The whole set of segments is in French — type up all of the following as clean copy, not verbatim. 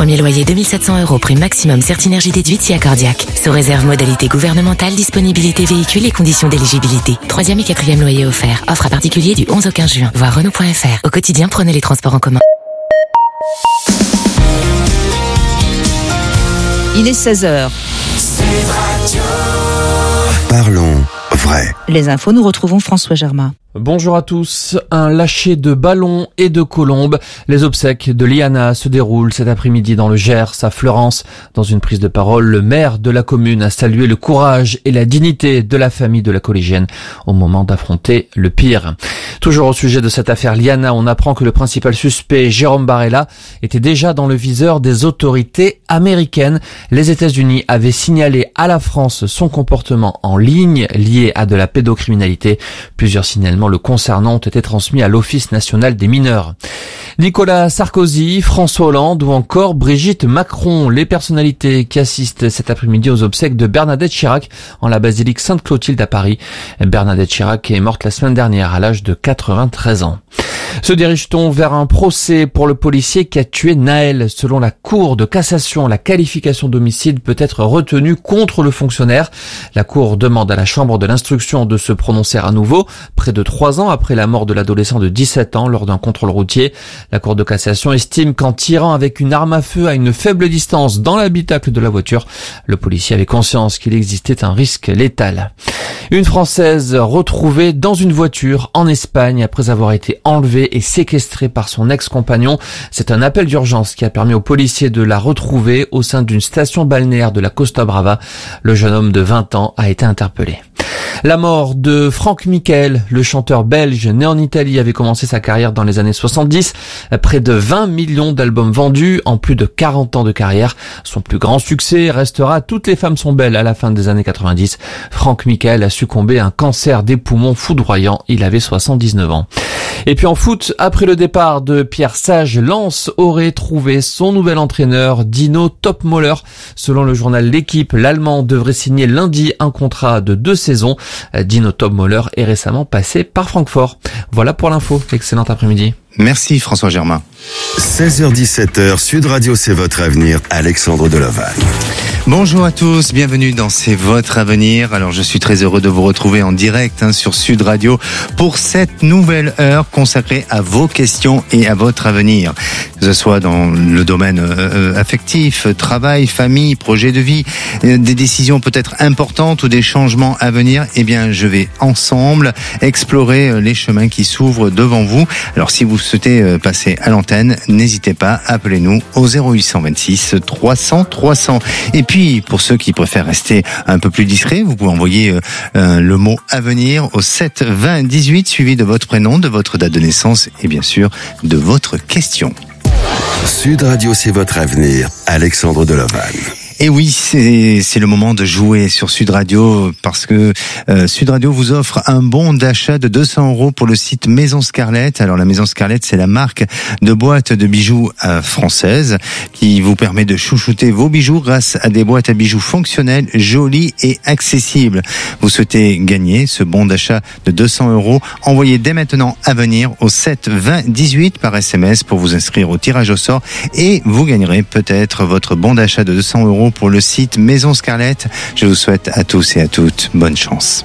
Premier loyer 2700 €, prime maximum Certinergie déduite si accordiaque. Sous réserve modalité gouvernementale, disponibilité véhicule et conditions d'éligibilité. 3e et 4e loyer offert. Offre à particulier du 11 au 15 juin. Voir Renault.fr. Au quotidien, prenez les transports en commun. Il est 16h. Parlons vrai. Les infos, nous retrouvons François Germain. Bonjour à tous. Un lâcher de ballons et de colombes. Les obsèques de Liana se déroulent cet après-midi dans le Gers, à Fleurance. Dans une prise de parole, le maire de la commune a salué le courage et la dignité de la famille de la collégienne au moment d'affronter le pire. Toujours au sujet de cette affaire Liana, on apprend que le principal suspect, Jérôme Barella, était déjà dans le viseur des autorités américaines. Les États-Unis avaient signalé à la France son comportement en ligne lié à de la pédocriminalité. Plusieurs signalements le concernant ont été transmis à l'Office national des mineurs. Nicolas Sarkozy, François Hollande ou encore Brigitte Macron, les personnalités qui assistent cet après-midi aux obsèques de Bernadette Chirac en la basilique Sainte-Clotilde à Paris. Bernadette Chirac est morte la semaine dernière à l'âge de 93 ans. Se dirige-t-on vers un procès pour le policier qui a tué Naël? Selon la Cour de cassation, la qualification d'homicide peut être retenue contre le fonctionnaire. La Cour demande à la Chambre de l'instruction de se prononcer à nouveau, près de 3 ans après la mort de l'adolescent de 17 ans lors d'un contrôle routier. La Cour de cassation estime qu'en tirant avec une arme à feu à une faible distance dans l'habitacle de la voiture, le policier avait conscience qu'il existait un risque létal. Une Française retrouvée dans une voiture en Espagne après avoir été enlevée et séquestrée par son ex-compagnon. C'est un appel d'urgence qui a permis aux policiers de la retrouver au sein d'une station balnéaire de la Costa Brava. Le jeune homme de 20 ans a été interpellé. La mort de Franck Michael, le chanteur belge né en Italie, avait commencé sa carrière dans les années 70. Près de 20 millions d'albums vendus en plus de 40 ans de carrière. Son plus grand succès restera Toutes les femmes sont belles à la fin des années 90. Franck Michael a succombé à un cancer des poumons foudroyant. Il avait 79 ans. Et puis en foot, après le départ de Pierre Sage, Lens aurait trouvé son nouvel entraîneur, Dino Topmöller. Selon le journal L'Équipe, l'Allemand devrait signer lundi un contrat de 2 saisons. Dino Topmöller est récemment passé par Francfort. Voilà pour l'info. Excellent après-midi. Merci François Germain. 16h-17h, Sud Radio, c'est votre avenir. Alexandre Delaval. Bonjour à tous, bienvenue dans C'est votre avenir. Alors je suis très heureux de vous retrouver en direct sur Sud Radio pour cette nouvelle heure consacrée à vos questions et à votre avenir. Que ce soit dans le domaine affectif, travail, famille, projet de vie, des décisions peut-être importantes ou des changements à venir, eh bien je vais ensemble explorer les chemins qui s'ouvrent devant vous. Alors si vous souhaitez passer à l'antenne, n'hésitez pas, appelez-nous au 0826 300 300. Et puis, pour ceux qui préfèrent rester un peu plus discrets, vous pouvez envoyer le mot avenir au 7 20 18 suivi de votre prénom, de votre date de naissance et bien sûr de votre question. Sud Radio, c'est votre avenir. Alexandre Delaval. Et oui, c'est le moment de jouer sur Sud Radio parce que Sud Radio vous offre un bon d'achat de 200 € pour le site Maison Scarlett. Alors la Maison Scarlett, c'est la marque de boîtes de bijoux française qui vous permet de chouchouter vos bijoux grâce à des boîtes à bijoux fonctionnelles, jolies et accessibles. Vous souhaitez gagner ce bon d'achat de 200 €? Envoyez dès maintenant à venir au 7 20 18 par SMS pour vous inscrire au tirage au sort et vous gagnerez peut-être votre bon d'achat de 200 € pour le site Maison Scarlett. Je vous souhaite à tous et à toutes bonne chance.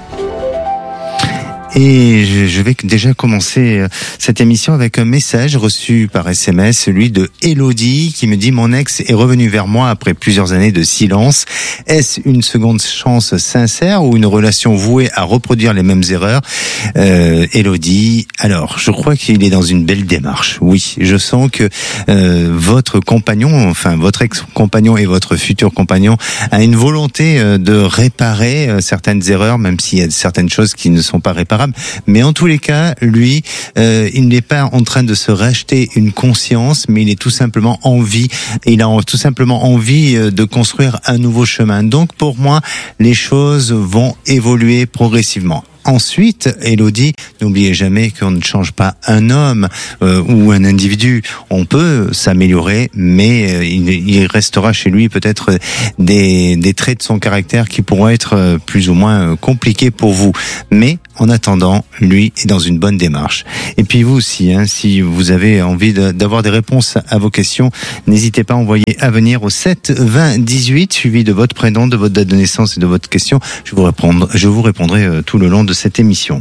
Et je vais déjà commencer cette émission avec un message reçu par SMS, celui de Elodie qui me dit: mon ex est revenu vers moi après plusieurs années de silence. Est-ce une seconde chance sincère ou une relation vouée à reproduire les mêmes erreurs? Elodie, alors je crois qu'il est dans une belle démarche. Oui, je sens que votre compagnon, enfin votre ex-compagnon et votre futur compagnon a une volonté de réparer certaines erreurs, même s'il y a certaines choses qui ne sont pas réparables. Mais en tous les cas, lui, il n'est pas en train de se racheter une conscience, mais il est tout simplement il a tout simplement envie de construire un nouveau chemin. Donc pour moi, les choses vont évoluer progressivement. ensuite, Élodie, n'oubliez jamais qu'on ne change pas un homme ou un individu. On peut s'améliorer, mais il restera chez lui peut-être des traits de son caractère qui pourront être plus ou moins compliqués pour vous. Mais en attendant, lui est dans une bonne démarche. Et puis vous aussi, si vous avez envie d'avoir des réponses à vos questions, n'hésitez pas à envoyer Avenir au 7 20 18, suivi de votre prénom, de votre date de naissance et de votre question. Je vous répondrai tout le long de cette émission.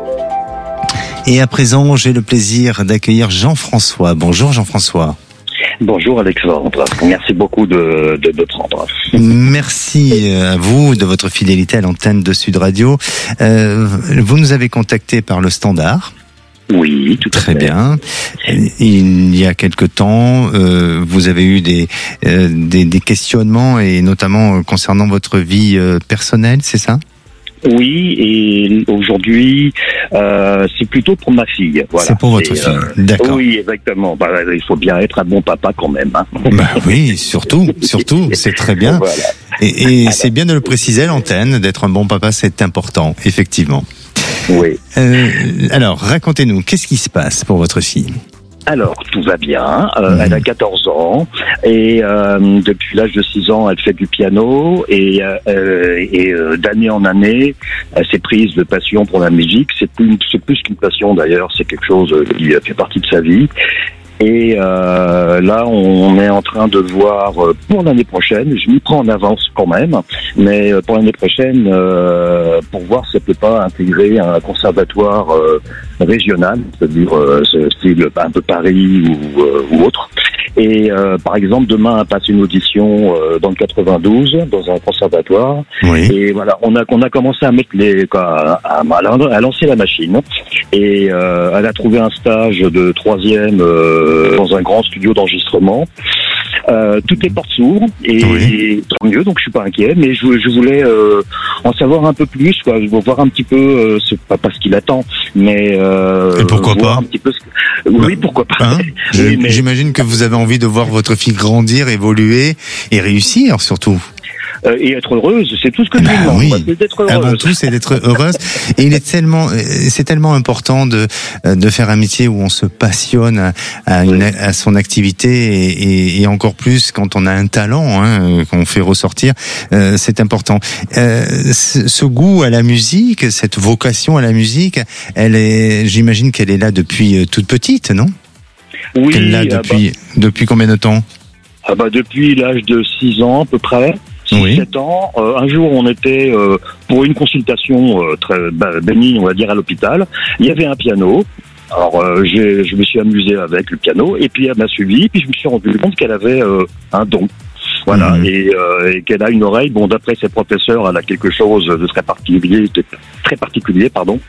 Et à présent, j'ai le plaisir d'accueillir Jean-François. Bonjour Jean-François. Bonjour Alexandre, merci beaucoup de me prendre. Merci à vous de votre fidélité à l'antenne de Sud Radio. Vous nous avez contacté par le standard. Oui, tout à fait. Très bien. Il y a quelque temps, vous avez eu des questionnements et notamment concernant votre vie personnelle, c'est ça ? Oui, et aujourd'hui, c'est plutôt pour ma fille. Voilà. C'est pour votre fille, d'accord. Oui, exactement. Il faut bien être un bon papa quand même. Oui, surtout, c'est très bien. Voilà. Et c'est bien de le préciser à l'antenne, d'être un bon papa, c'est important, effectivement. Oui. Alors, racontez-nous, qu'est-ce qui se passe pour votre fille ? Alors, tout va bien. Elle a 14 ans et depuis l'âge de 6 ans, elle fait du piano et d'année en année, elle s'est prise de passion pour la musique. C'est plus qu'une passion d'ailleurs, c'est quelque chose qui fait partie de sa vie. Et là, on est en train de voir pour l'année prochaine, je m'y prends en avance quand même, mais pour l'année prochaine, pour voir si elle peut pas intégrer un conservatoire régional, c'est-à-dire style un peu Paris ou autre. Et par exemple, demain, elle passe une audition dans le 92, dans un conservatoire. Oui. Et voilà, on a commencé à mettre à lancer la machine. Et elle a trouvé un stage de 3e dans un grand studio d'enregistrement. Toutes les portes s'ouvrent et tant mieux, donc je suis pas inquiet, mais je voulais en savoir un peu plus, quoi, voir un petit peu, c'est pas ce qu'il attend, mais et pourquoi pas un petit peu oui, pourquoi pas. J'imagine que vous avez envie de voir votre fille grandir, évoluer et réussir surtout. Et être heureuse, c'est tout ce que je lui demande. Oui. C'est d'être heureuse. Avant tout, c'est d'être heureuse. Et c'est tellement important de faire un métier où on se passionne à son activité et encore plus quand on a un talent, qu'on fait ressortir, c'est important. Ce goût à la musique, cette vocation à la musique, j'imagine qu'elle est là depuis toute petite, non? Oui. Elle est là depuis combien de temps? Depuis l'âge de 6 ans à peu près. 7 ans. Un jour, on était pour une consultation très bénigne, on va dire, à l'hôpital. Il y avait un piano. Alors, je me suis amusé avec le piano, et puis elle m'a suivi, puis je me suis rendu compte qu'elle avait un don. Voilà, et qu'elle a une oreille. Bon, d'après ses professeurs, elle a quelque chose de très particulier, pardon.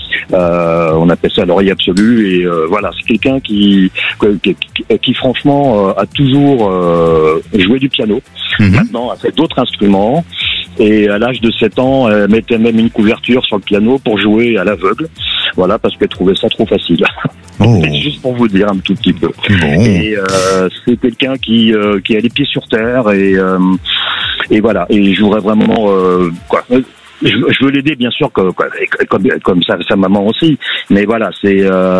On appelle ça l'oreille absolue, et voilà, c'est quelqu'un qui franchement a toujours joué du piano. Maintenant, elle fait d'autres instruments, et à l'âge de 7 ans, elle mettait même une couverture sur le piano pour jouer à l'aveugle. Voilà, parce qu'elle trouvait ça trop facile. C'est juste pour vous dire un tout petit peu. Et c'est quelqu'un qui a les pieds sur terre, et voilà. Et je voudrais vraiment je veux l'aider, bien sûr, comme sa maman aussi. Mais voilà, c'est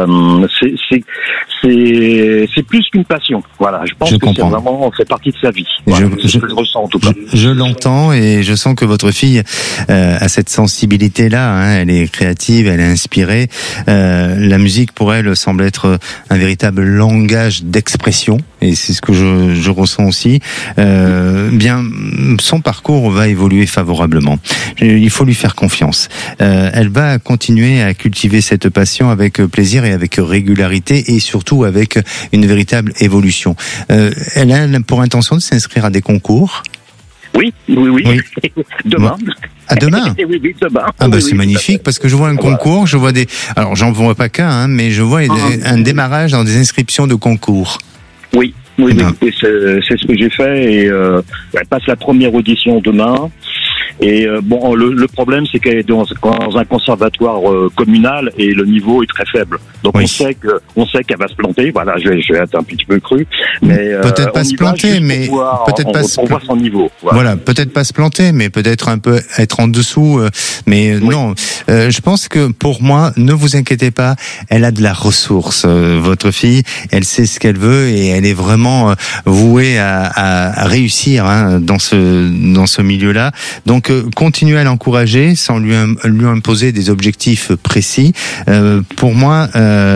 plus qu'une passion. Voilà, je pense que c'est vraiment fait partie de sa vie. Voilà, c'est ce que je ressens en tout cas. Je l'entends, et je sens que votre fille a cette sensibilité-là. Elle est créative, elle est inspirée. La musique pour elle semble être un véritable langage d'expression, et c'est ce que je ressens aussi. Bien, son parcours va évoluer favorablement. Il faut lui faire confiance. Elle va continuer à cultiver cette passion avec plaisir et avec régularité, et surtout avec une véritable évolution. Elle a pour intention de s'inscrire à des concours. Oui. Demain. Demain? Oui, demain. C'est magnifique, parce que je vois un concours, je vois alors j'en vois pas qu'un, mais je vois un démarrage dans des inscriptions de concours. Oui, c'est ce que j'ai fait, et elle passe la première audition demain. Et bon, le problème, c'est qu'elle est dans un conservatoire communal et le niveau est très faible. Donc Oui. on sait qu'elle va se planter. Voilà, je vais être un petit peu cru, mais Peut-être pas on se y va planter, juste mais pour voir, peut-être pas pour voir son niveau. Voilà, peut-être pas se planter, mais peut-être un peu être en dessous. Mais Oui. non, je pense que pour moi, ne vous inquiétez pas, elle a de la ressource. Votre fille, elle sait ce qu'elle veut et elle est vraiment vouée à réussir dans ce milieu-là. Donc, continuez à l'encourager sans lui imposer des objectifs précis. Pour moi,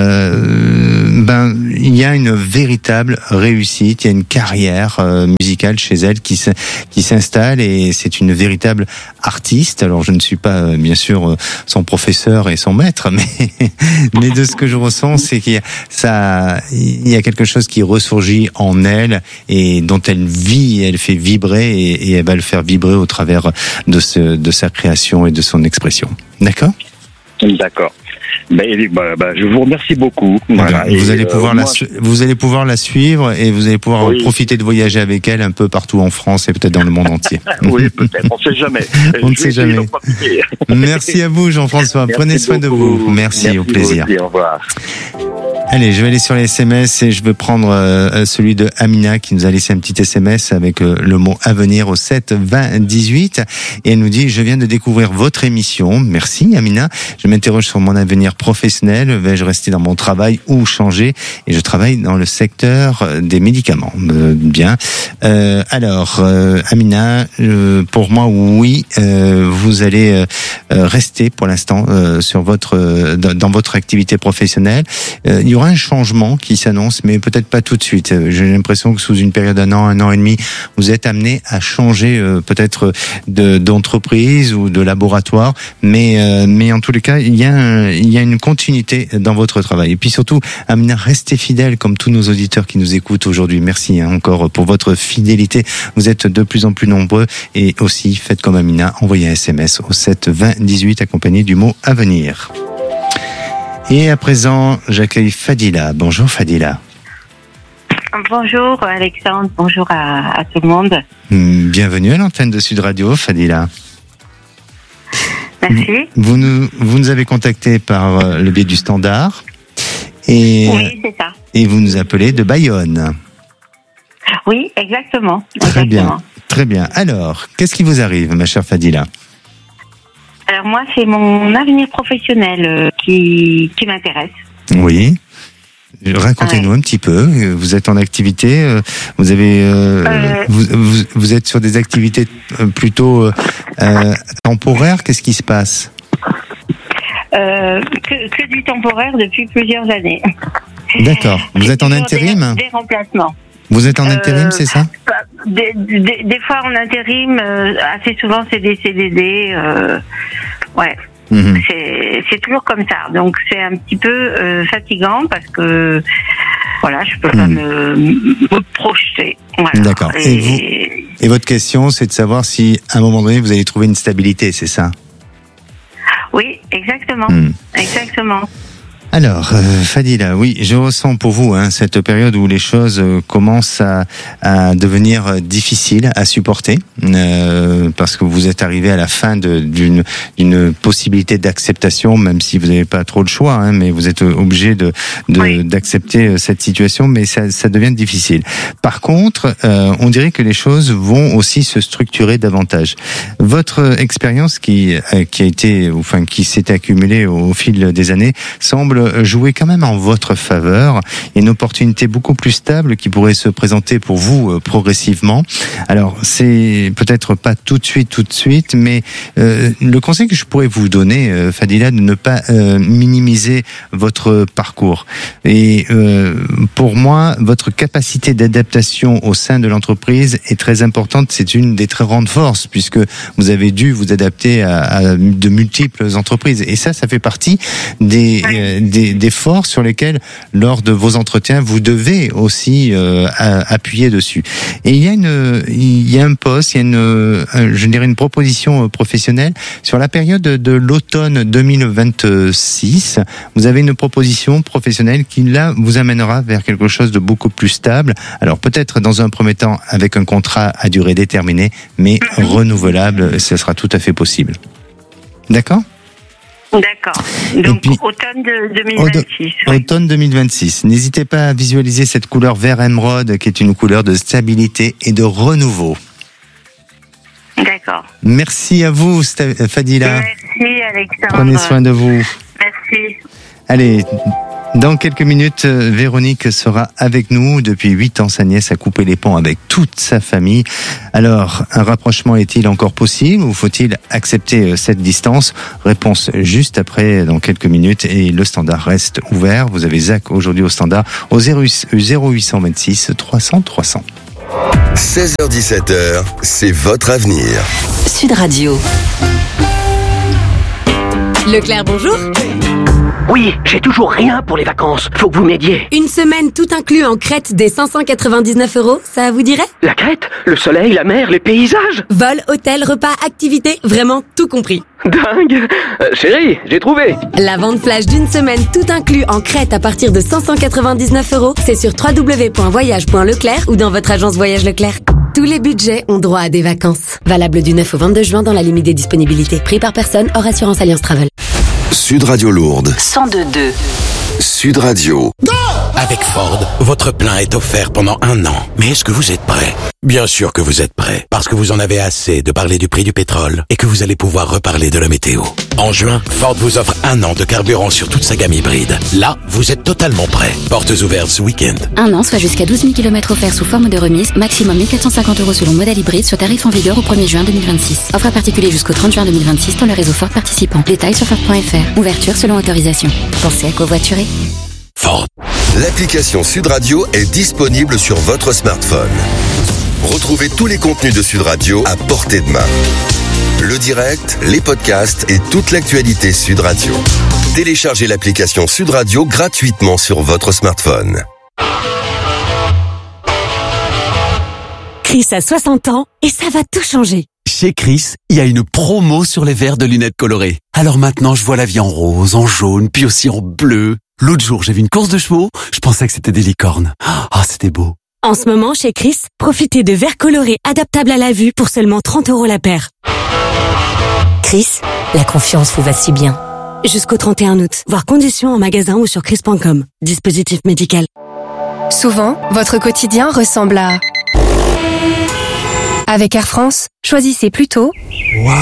il y a une véritable réussite, il y a une carrière musicale chez elle qui s'installe et c'est une véritable artiste. Alors je ne suis pas bien sûr son professeur et son maître, mais de ce que je ressens, c'est qu'il y a quelque chose qui ressurgit en elle et dont elle vit, elle fait vibrer et elle va le faire vibrer au travers de sa création et de son expression. D'accord ? D'accord. Je vous remercie beaucoup. Voilà. Et, vous allez pouvoir moi, vous allez pouvoir la suivre et vous allez pouvoir Oui. profiter de voyager avec elle un peu partout en France et peut-être dans le monde entier. Oui, peut-être. On ne sait jamais. On ne Je vais sait essayer jamais. d'en profiter. Merci à vous, Jean-François. Merci Prenez soin de beaucoup. vous. Merci, au plaisir. Vous aussi, au revoir. Allez, je vais aller sur les SMS et je vais prendre celui de Amina qui nous a laissé un petit SMS avec le mot avenir au 7 20 18 et elle nous dit: je viens de découvrir votre émission. Merci Amina. Je m'interroge sur mon avenir professionnel. Vais-je rester dans mon travail ou changer? Et je travaille dans le secteur des médicaments. Bien. Alors, Amina, pour moi, oui, vous allez rester pour l'instant sur dans votre activité professionnelle. Il y aura un changement qui s'annonce, mais peut-être pas tout de suite. J'ai l'impression que sous une période d'un an, 1 an et demi, vous êtes amené à changer peut-être d'entreprise ou de laboratoire, mais en tous les cas, il y a une continuité dans votre travail. Et puis surtout, Amina, restez fidèle comme tous nos auditeurs qui nous écoutent aujourd'hui. Merci encore pour votre fidélité. Vous êtes de plus en plus nombreux et aussi faites comme Amina, envoyez un SMS au 7 20 18 accompagné du mot avenir. Et à présent, j'accueille Fadila. Bonjour Fadila. Bonjour Alexandre, bonjour à tout le monde. Bienvenue à l'antenne de Sud Radio, Fadila. Merci. Vous nous avez contacté par le biais du standard et, Oui, c'est ça. et vous nous appelez de Bayonne. Oui, exactement. Très bien, très bien. Alors, qu'est-ce qui vous arrive, ma chère Fadila ? Alors moi, c'est mon avenir professionnel qui m'intéresse. Oui. Racontez-nous un petit peu. Vous êtes en activité. Vous avez, vous êtes sur des activités plutôt temporaires. Qu'est-ce qui se passe ? Que du temporaire depuis plusieurs années. D'accord. Vous êtes en Toujours intérim ? Des remplacements. Vous êtes en intérim, c'est ça ? Des fois en intérim, assez souvent c'est des CDD. Ouais. Mhm. C'est toujours comme ça. Donc c'est un petit peu fatigant parce que voilà, je peux pas me projeter. Voilà. D'accord. Et votre question, c'est de savoir si à un moment donné vous allez trouver une stabilité, c'est ça ? Oui, exactement. Exactement. Alors, Fadila, oui, je ressens pour vous cette période où les choses commencent à devenir difficiles à supporter, parce que vous êtes arrivé à la fin d'une possibilité d'acceptation, même si vous n'avez pas trop le choix, mais vous êtes obligé d'accepter cette situation, mais ça devient difficile. Par contre, on dirait que les choses vont aussi se structurer davantage. Votre expérience qui s'est accumulée au fil des années semble jouer quand même en votre faveur et une opportunité beaucoup plus stable qui pourrait se présenter pour vous progressivement. Alors, c'est peut-être pas tout de suite, mais le conseil que je pourrais vous donner, Fadila, de ne pas minimiser votre parcours. Et pour moi, votre capacité d'adaptation au sein de l'entreprise est très importante. C'est une des très grandes forces puisque vous avez dû vous adapter à de multiples entreprises. Et ça fait partie des des forces sur lesquelles, lors de vos entretiens, vous devez aussi appuyer dessus. Et il y a un poste, je dirais une proposition professionnelle sur la période de l'automne 2026. Vous avez une proposition professionnelle qui là vous amènera vers quelque chose de beaucoup plus stable. Alors peut-être dans un premier temps avec un contrat à durée déterminée, mais renouvelable, ce sera tout à fait possible. D'accord ? D'accord. Donc, automne 2026. Automne 2026. N'hésitez pas à visualiser cette couleur vert émeraude qui est une couleur de stabilité et de renouveau. D'accord. Merci à vous, Fadila. Merci, Alexandre. Prenez soin de vous. Merci. Allez, dans quelques minutes, Véronique sera avec nous. Depuis 8 ans, sa nièce a coupé les ponts avec toute sa famille. Alors, un rapprochement est-il encore possible ou faut-il accepter cette distance ? Réponse juste après, dans quelques minutes. Et le standard reste ouvert. Vous avez Zach aujourd'hui au standard au 0826 300 300. 16h-17h, c'est votre avenir. Sud Radio. Leclerc, bonjour. Oui, j'ai toujours rien pour les vacances. Faut que vous m'aidiez. Une semaine tout inclus en Crète des 599 €, ça vous dirait ? La Crète, le soleil, la mer, les paysages. Vol, hôtel, repas, activités, vraiment tout compris. Dingue. Chérie, j'ai trouvé. La vente flash d'une semaine tout inclus en Crète à partir de 599 €, c'est sur www.voyage.leclerc ou dans votre agence Voyage Leclerc. Tous les budgets ont droit à des vacances. Valable du 9 au 22 juin dans la limite des disponibilités. Prix par personne hors assurance Alliance Travel. Sud Radio Lourdes. 102.2. Sud Radio. Avec Ford, votre plein est offert pendant 1 an. Mais est-ce que vous êtes prêt ? Bien sûr que vous êtes prêt, parce que vous en avez assez de parler du prix du pétrole et que vous allez pouvoir reparler de la météo. En juin, Ford vous offre 1 an de carburant sur toute sa gamme hybride. Là, vous êtes totalement prêt. Portes ouvertes ce week-end. 1 an, soit jusqu'à 12 000 km offerts sous forme de remise, maximum 1 450 € selon modèle hybride sur tarif en vigueur au 1er juin 2026. Offre à particulier jusqu'au 30 juin 2026 dans le réseau Ford participant. Détails sur Ford.fr. Ouverture selon autorisation. Pensez à covoiturer. Ford. L'application Sud Radio est disponible sur votre smartphone. Retrouvez tous les contenus de Sud Radio à portée de main. Le direct, les podcasts et toute l'actualité Sud Radio. Téléchargez l'application Sud Radio gratuitement sur votre smartphone. Chris a 60 ans et ça va tout changer. Chez Chris, il y a une promo sur les verres de lunettes colorées. Alors maintenant, je vois la vie en rose, en jaune, puis aussi en bleu. L'autre jour, j'ai vu une course de chevaux, je pensais que c'était des licornes. Ah, c'était beau. En ce moment, chez Chris, profitez de verres colorés adaptables à la vue pour seulement 30 € la paire. Chris, la confiance vous va si bien. Jusqu'au 31 août. Voir conditions en magasin ou sur chris.com. Dispositif médical. Souvent, votre quotidien ressemble à... Avec Air France, choisissez plutôt... Waouh!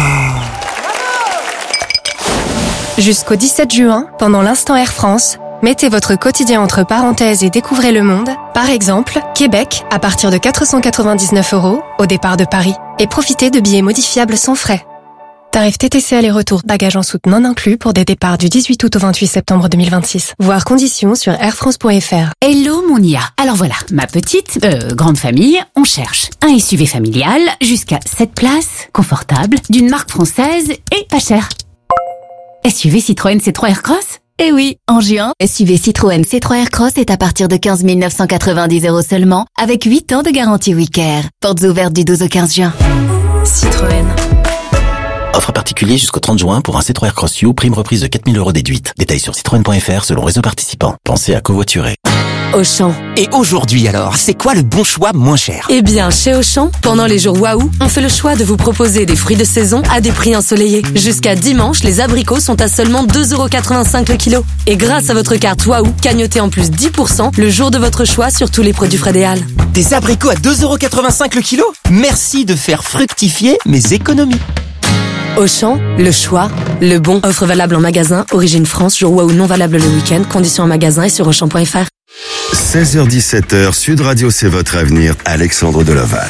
Jusqu'au 17 juin, pendant l'instant Air France, mettez votre quotidien entre parenthèses et découvrez le monde. Par exemple, Québec, à partir de 499 € au départ de Paris. Et profitez de billets modifiables sans frais. Tarif TTC aller-retour, bagages en soute non inclus pour des départs du 18 août au 28 septembre 2026. Voir conditions sur airfrance.fr. Hello mon IA. Alors voilà, ma petite, grande famille, on cherche un SUV familial jusqu'à 7 places, confortable, d'une marque française et pas cher. SUV Citroën C3 Aircross ? Eh oui, en juin, SUV Citroën C3 Aircross est à partir de 15 990 € seulement, avec 8 ans de garantie WeCare. Portes ouvertes du 12 au 15 juin. Citroën. Offre particulier jusqu'au 30 juin pour un C3 Aircross U, prime reprise de 4 000 € déduite. Détails sur citroën.fr selon réseau participant. Pensez à covoiturer. Auchan. Et aujourd'hui alors, c'est quoi le bon choix moins cher ? Eh bien, chez Auchan, pendant les jours Waouh, on fait le choix de vous proposer des fruits de saison à des prix ensoleillés. Jusqu'à dimanche, les abricots sont à seulement 2,85 € le kilo. Et grâce à votre carte Waouh, cagnotez en plus 10% le jour de votre choix sur tous les produits Fred et Hall. Des abricots à 2,85 € le kilo ? Merci de faire fructifier mes économies. Auchan, le choix, le bon. Offre valable en magasin, origine France, jour Waouh non valable le week-end. Conditions en magasin et sur Auchan.fr. 16h-17h, Sud Radio, c'est votre avenir. Alexandre Deloval.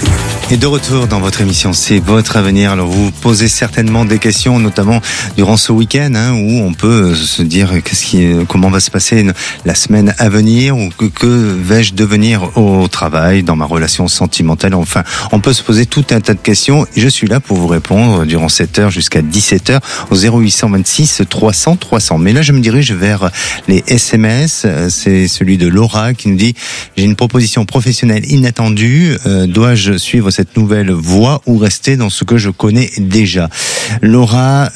Et de retour dans votre émission, c'est votre avenir. Alors vous posez certainement des questions, notamment durant ce week-end, où on peut se dire comment va se passer la semaine à venir, ou que vais-je devenir au travail, dans ma relation sentimentale. Enfin, on peut se poser tout un tas de questions. Je suis là pour vous répondre durant 7 heures jusqu'à 17 heures au 0826 300 300. Mais là, je me dirige vers les SMS. C'est celui de Laura qui nous dit: j'ai une proposition professionnelle inattendue. Dois-je suivre cette nouvelle voie ou rester dans ce que je connais déjà? Laura,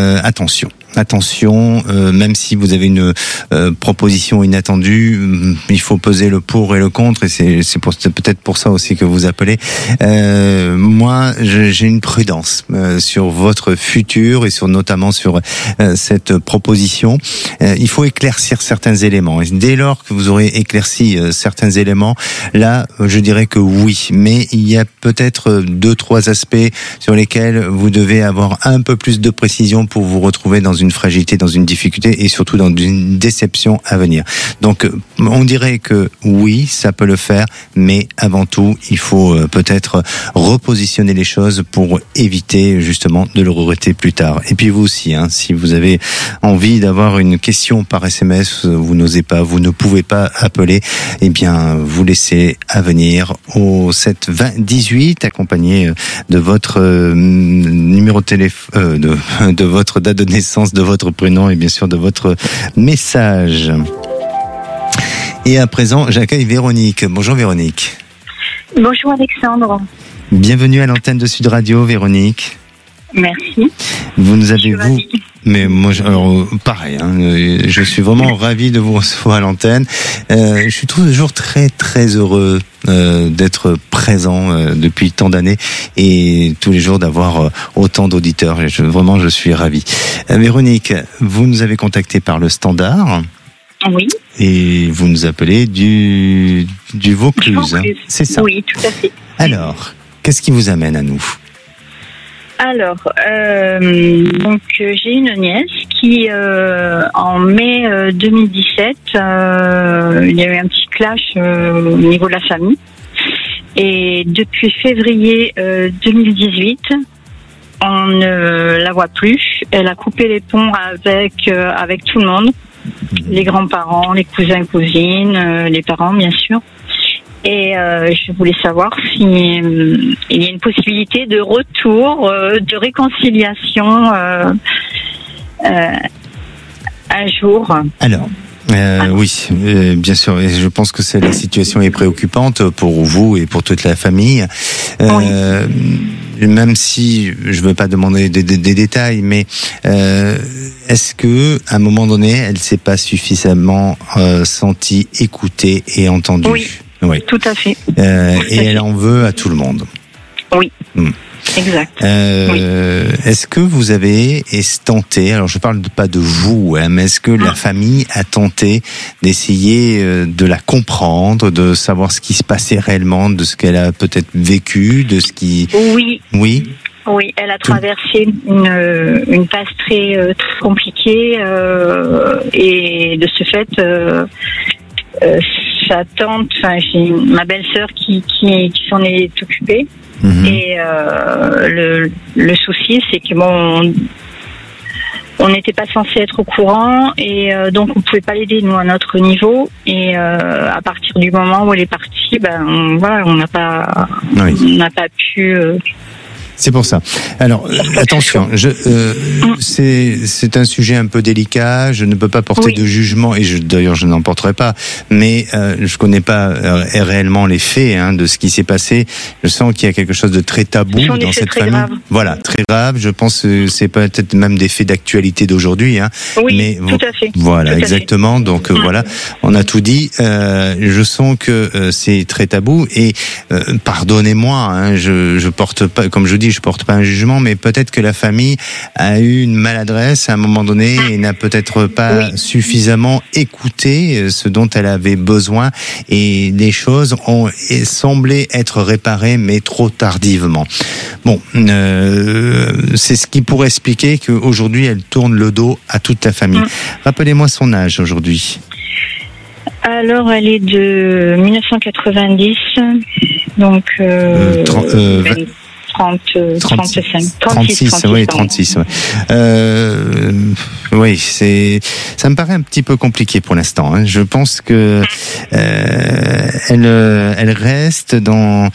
attention, même si vous avez une proposition inattendue, il faut peser le pour et le contre, et c'est peut-être pour ça aussi que vous appelez. Moi, j'ai une prudence sur votre futur et notamment sur cette proposition. Il faut éclaircir certains éléments. Et dès lors que vous aurez éclairci certains éléments, là, je dirais que oui. Mais il y a peut-être 2-3 aspects sur lesquels vous devez avoir un peu plus de précision pour vous retrouver dans une fragilité, dans une difficulté et surtout dans une déception à venir. Donc, on dirait que oui, ça peut le faire, mais avant tout, il faut peut-être repositionner les choses pour éviter justement de le regretter plus tard. Et puis vous aussi, si vous avez envie d'avoir une question par SMS, vous n'osez pas, vous ne pouvez pas appeler, eh bien, vous laissez à venir au 7 20 18, accompagné de votre numéro de téléphone, de votre date de naissance, de votre prénom et bien sûr de votre message. Et à présent, j'accueille Véronique. Bonjour Véronique. Bonjour Alexandre. Bienvenue à l'antenne de Sud Radio, Véronique. Merci. Vous nous avez mais moi, pareil. Je suis vraiment ravi de vous recevoir à l'antenne. Je suis toujours très très heureux d'être présent depuis tant d'années et tous les jours d'avoir autant d'auditeurs. Vraiment, je suis ravi. Véronique, vous nous avez contacté par le standard. Oui. Et vous nous appelez du Vaucluse. C'est ça. Oui, tout à fait. Alors, qu'est-ce qui vous amène à nous? Alors, donc j'ai une nièce qui, en mai 2017, il y a eu un petit clash au niveau de la famille. Et depuis février 2018, on ne la voit plus. Elle a coupé les ponts avec tout le monde, les grands-parents, les cousins, cousines, les parents, bien sûr. Et je voulais savoir si il y a une possibilité de retour, de réconciliation un jour. Alors, oui, bien sûr. Et je pense que la situation est préoccupante pour vous et pour toute la famille. Oui. Même si je ne veux pas demander des détails, mais est-ce que à un moment donné, elle s'est pas suffisamment sentie écoutée et entendue? Oui, tout à fait. Et elle en veut à tout le monde. Oui. Exact. Oui. Est-ce que vous avez tenté, alors je parle pas de vous, mais est-ce que la famille a tenté d'essayer de la comprendre, de savoir ce qui se passait réellement, de ce qu'elle a peut-être vécu, de ce qui... Oui. Oui. Oui, elle a traversé une passe très compliquée et de ce fait, sa tante, j'ai ma belle-sœur qui s'en est occupée. Et le souci, c'est que on n'était pas censé être au courant et donc on pouvait pas l'aider nous à notre niveau. Et à partir du moment où elle est partie, on n'a pas pu. C'est pour ça. Alors, attention, c'est un sujet un peu délicat. Je ne peux pas porter de jugement et d'ailleurs je n'en porterai pas. Mais je connais pas réellement les faits de ce qui s'est passé. Je sens qu'il y a quelque chose de très tabou dans cette famille. Grave. Voilà, très grave. Je pense que c'est peut-être même des faits d'actualité d'aujourd'hui. Oui, mais tout à fait. Voilà, tout exactement. Donc voilà, on a tout dit. Je sens que c'est très tabou et pardonnez-moi, je porte pas, comme je dis, je porte pas un jugement, mais peut-être que la famille a eu une maladresse à un moment donné et n'a peut-être pas suffisamment écouté ce dont elle avait besoin et les choses ont semblé être réparées mais trop tardivement. Bon, c'est ce qui pourrait expliquer qu'aujourd'hui elle tourne le dos à toute la famille. Rappelez-moi son âge aujourd'hui. Alors, elle est de 1990, donc 36. Oui, ça me paraît un petit peu compliqué pour l'instant. Hein. Je pense que elle reste dans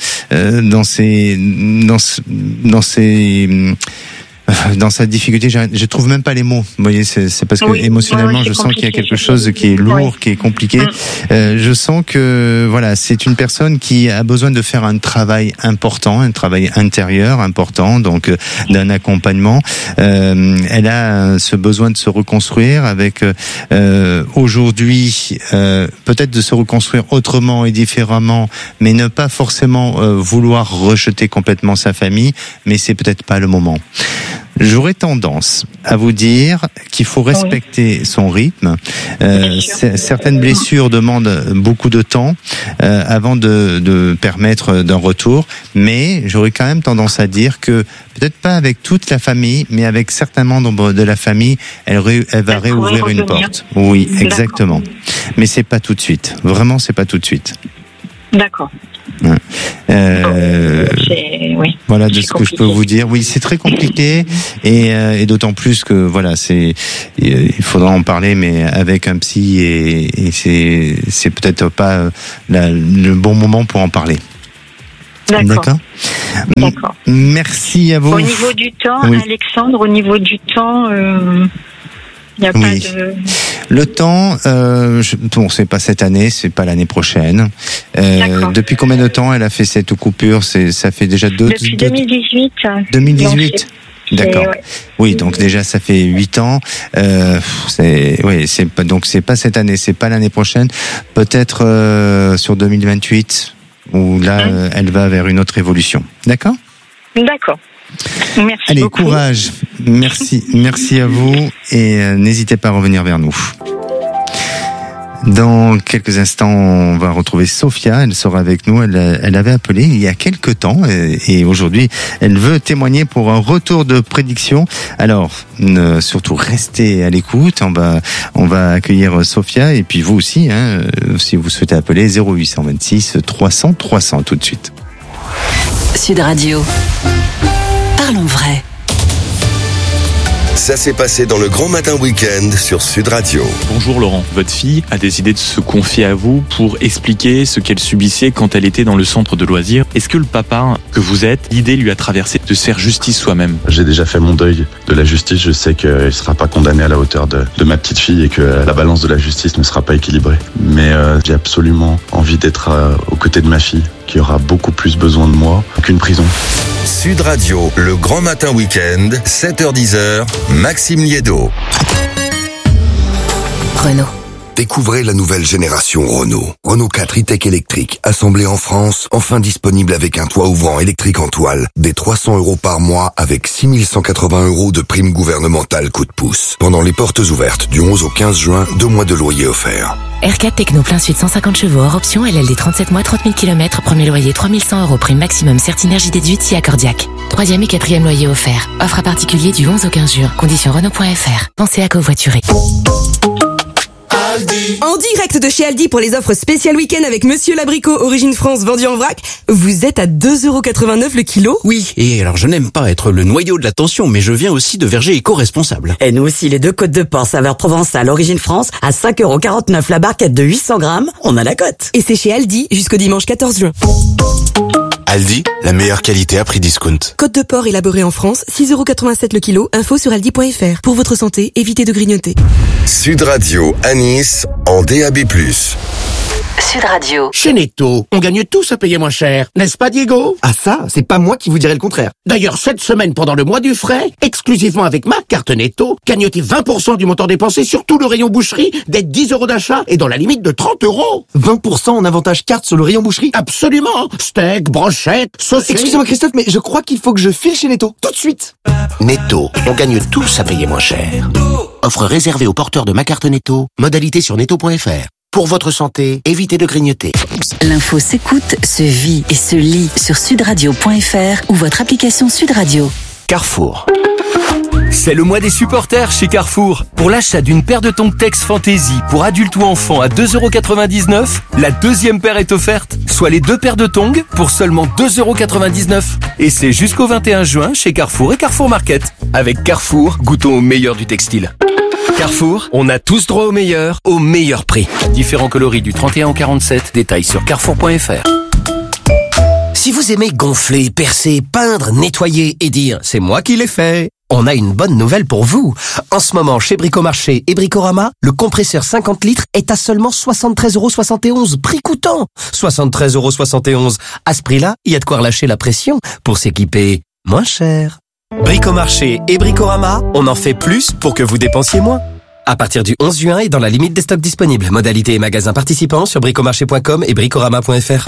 sa difficulté. Je trouve même pas les mots. Vous voyez, c'est parce que émotionnellement, je sens qu'il y a quelque chose qui est lourd, qui est compliqué. Je sens que voilà, c'est une personne qui a besoin de faire un travail important, un travail intérieur important, donc d'un accompagnement. Elle a ce besoin de se reconstruire avec aujourd'hui peut-être de se reconstruire autrement et différemment, mais ne pas forcément vouloir rejeter complètement sa famille, mais c'est peut-être pas le moment. J'aurais tendance à vous dire qu'il faut respecter son rythme. Certaines blessures demandent beaucoup de temps avant de permettre d'un retour, mais j'aurais quand même tendance à dire que peut-être pas avec toute la famille, mais avec certains membres de la famille, elle va réouvrir une porte. Oui, exactement. Mais c'est pas tout de suite. Vraiment, c'est pas tout de suite. D'accord. Voilà de ce que je peux vous dire. Oui, c'est très compliqué et d'autant plus que voilà, il faudra en parler, mais avec un psy et c'est peut-être pas le bon moment pour en parler. D'accord. Merci à vous. Au niveau du temps, Alexandre, au niveau du temps. Il n'y a pas de... Le temps, c'est pas cette année, c'est pas l'année prochaine. Depuis combien de temps elle a fait cette coupure? Ça fait déjà Depuis 2018. 2018. D'accord. Oui, donc déjà ça fait 8 ans. Donc c'est pas cette année, c'est pas l'année prochaine. Peut-être sur 2028 où là elle va vers une autre évolution. D'accord? D'accord. Merci. Allez, beaucoup. courage. Merci à vous et n'hésitez pas à revenir vers nous. Dans quelques instants, on va retrouver Sophia. Elle sera avec nous. Elle avait appelé il y a quelques temps et aujourd'hui, elle veut témoigner pour un retour de prédiction. Alors, surtout restez à l'écoute. On va accueillir Sophia et puis vous aussi, si vous souhaitez appeler 0826 300 300 tout de suite. Sud Radio. Parlons vrai. Ça s'est passé dans le Grand Matin Week-end sur Sud Radio. Bonjour Laurent, votre fille a décidé de se confier à vous pour expliquer ce qu'elle subissait quand elle était dans le centre de loisirs. Est-ce que le papa que vous êtes, l'idée lui a traversé de se faire justice soi-même? J'ai déjà fait mon deuil de la justice, je sais qu'il ne sera pas condamné à la hauteur de ma petite fille et que la balance de la justice ne sera pas équilibrée. Mais j'ai absolument envie d'être aux côtés de ma fille, qui aura beaucoup plus besoin de moi qu'une prison. Sud Radio, le Grand Matin Week-end, 7h-10h, Maxime Liédo. Renault. Découvrez la nouvelle génération Renault. Renault 4 e-tech électrique, assemblé en France, enfin disponible avec un toit ouvrant électrique en toile, des 300 € par mois avec 6 180 € de prime gouvernementale coup de pouce. Pendant les portes ouvertes du 11 au 15 juin, 2 mois de loyer offerts. R4 Techno plein sud 150 chevaux hors option, LLD 37 mois, 30 000 km, premier loyer 3100 € prime maximum, Certinergie déduite si accordiaque. 3e et 4e loyer offert. Offre à particulier du 11 au 15 juin. Conditions Renault.fr. Pensez à covoiturer. En direct de chez Aldi pour les offres spéciales week-end avec Monsieur Labricot, origine France, vendu en vrac. Vous êtes à 2,89 € le kilo. Oui, et alors je n'aime pas être le noyau de l'attention, mais je viens aussi de Verger éco-responsable. Et nous aussi, les 2 côtes de porc saveur provençale, origine France, à 5,49 € la barquette de 800 grammes, on a la cote. Et c'est chez Aldi jusqu'au dimanche 14 juin. Aldi, la meilleure qualité à prix discount. Côte de porc élaborée en France, 6,87 € le kilo. Info sur aldi.fr. Pour votre santé, évitez de grignoter. Sud Radio à Nice en DAB+. Sud Radio. Chez Netto, on gagne tous à payer moins cher, n'est-ce pas Diego? Ah ça, c'est pas moi qui vous dirais le contraire. D'ailleurs, cette semaine, pendant le mois du frais, exclusivement avec ma carte Netto, gagnez 20% du montant dépensé sur tout le rayon boucherie, des 10 € d'achat et dans la limite de 30 €. 20% en avantage carte sur le rayon boucherie? Absolument. Steak, brochette, saucisse... Excusez-moi Christophe, mais je crois qu'il faut que je file chez Netto, tout de suite. Netto, on gagne tous à payer moins cher. Offre réservée aux porteurs de ma carte Netto, modalité sur netto.fr. Pour votre santé, évitez de grignoter. L'info s'écoute, se vit et se lit sur sudradio.fr ou votre application Sud Radio. Carrefour. C'est le mois des supporters chez Carrefour. Pour l'achat d'une paire de tongs Tex Fantasy pour adultes ou enfants à 2,99 €, la deuxième paire est offerte. Soit les 2 paires de tongs pour seulement 2,99 €. Et c'est jusqu'au 21 juin chez Carrefour et Carrefour Market. Avec Carrefour, goûtons au meilleur du textile. Carrefour, on a tous droit au meilleur prix. Différents coloris du 31 au 47, détails sur carrefour.fr. Si vous aimez gonfler, percer, peindre, nettoyer et dire « c'est moi qui l'ai fait », on a une bonne nouvelle pour vous. En ce moment, chez Bricomarché et Bricorama, le compresseur 50 litres est à seulement 73,71 €, prix coûtant. 73,71 €. À ce prix-là, il y a de quoi relâcher la pression pour s'équiper moins cher. Bricomarché et Bricorama, on en fait plus pour que vous dépensiez moins. À partir du 11 juin et dans la limite des stocks disponibles. Modalités et magasins participants sur bricomarché.com et bricorama.fr.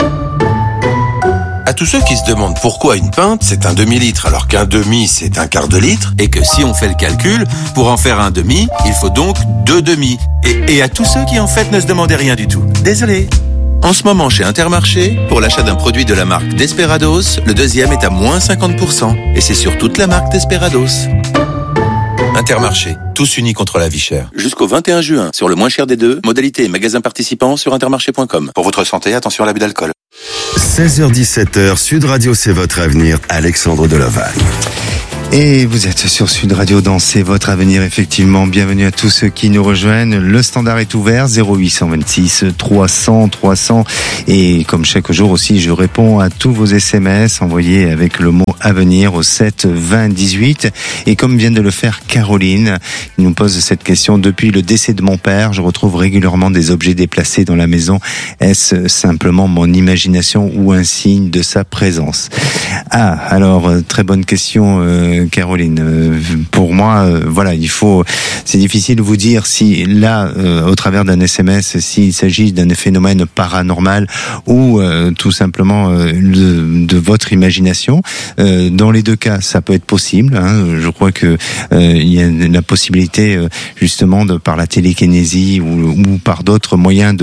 À tous ceux qui se demandent pourquoi une pinte c'est un demi-litre alors qu'un demi c'est un quart de litre et que si on fait le calcul, pour en faire un demi, il faut donc 2 demi. Et à tous ceux qui en fait ne se demandaient rien du tout. Désolé. En ce moment chez Intermarché, pour l'achat d'un produit de la marque Desperados, le deuxième est à moins 50%. Et c'est sur toute la marque Desperados. Intermarché, tous unis contre la vie chère. Jusqu'au 21 juin, sur le moins cher des deux, modalités et magasins participants sur intermarché.com. Pour votre santé, attention à l'abus d'alcool. 16h-17h, Sud Radio, c'est votre avenir. Alexandre Delaval. Et vous êtes sur Sud Radio dans C'est votre avenir, effectivement. Bienvenue à tous ceux qui nous rejoignent. Le standard est ouvert, 0826 300 300. Et comme chaque jour aussi, je réponds à tous vos SMS envoyés avec le mot avenir au 7 20 18. Et comme vient de le faire Caroline, qui nous pose cette question. Depuis le décès de mon père, je retrouve régulièrement des objets déplacés dans la maison. Est-ce simplement mon imagination ou un signe de sa présence? Ah, alors, très bonne question, Caroline. Pour moi, voilà, c'est difficile de vous dire si là, au travers d'un SMS, s'il s'agit d'un phénomène paranormal ou tout simplement de votre imagination. Dans les deux cas, ça peut être possible. Je crois que il y a la possibilité justement par la télékinésie ou par d'autres moyens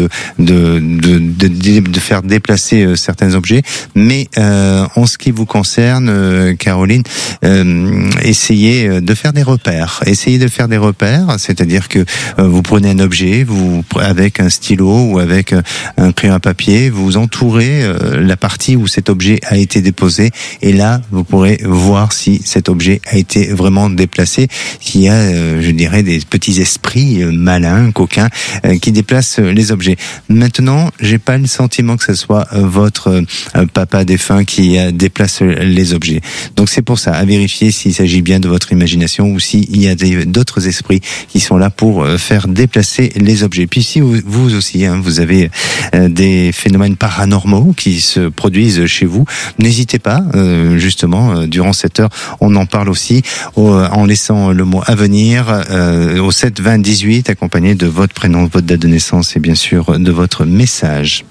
de faire déplacer certains objets. Mais en ce qui vous concerne, Caroline, essayez de faire des repères. C'est-à-dire que vous prenez un objet, avec un stylo ou avec un crayon à papier, vous entourez la partie où cet objet a été déposé, et là, vous pourrez voir si cet objet a été vraiment déplacé, s'il y a, je dirais, des petits esprits malins, coquins, qui déplacent les objets. Maintenant, j'ai pas le sentiment que ce soit votre papa défunt qui déplace les objets. Donc c'est pour ça, à vérifier s'il s'agit bien de votre imagination ou s'il y a d'autres esprits qui sont là pour faire déplacer les objets. Puis si vous aussi, vous avez des phénomènes paranormaux qui se produisent chez vous, n'hésitez pas, justement, durant cette heure, on en parle aussi en laissant le mot avenir au 7 20 18, accompagné de votre prénom, votre date de naissance et bien sûr de votre message.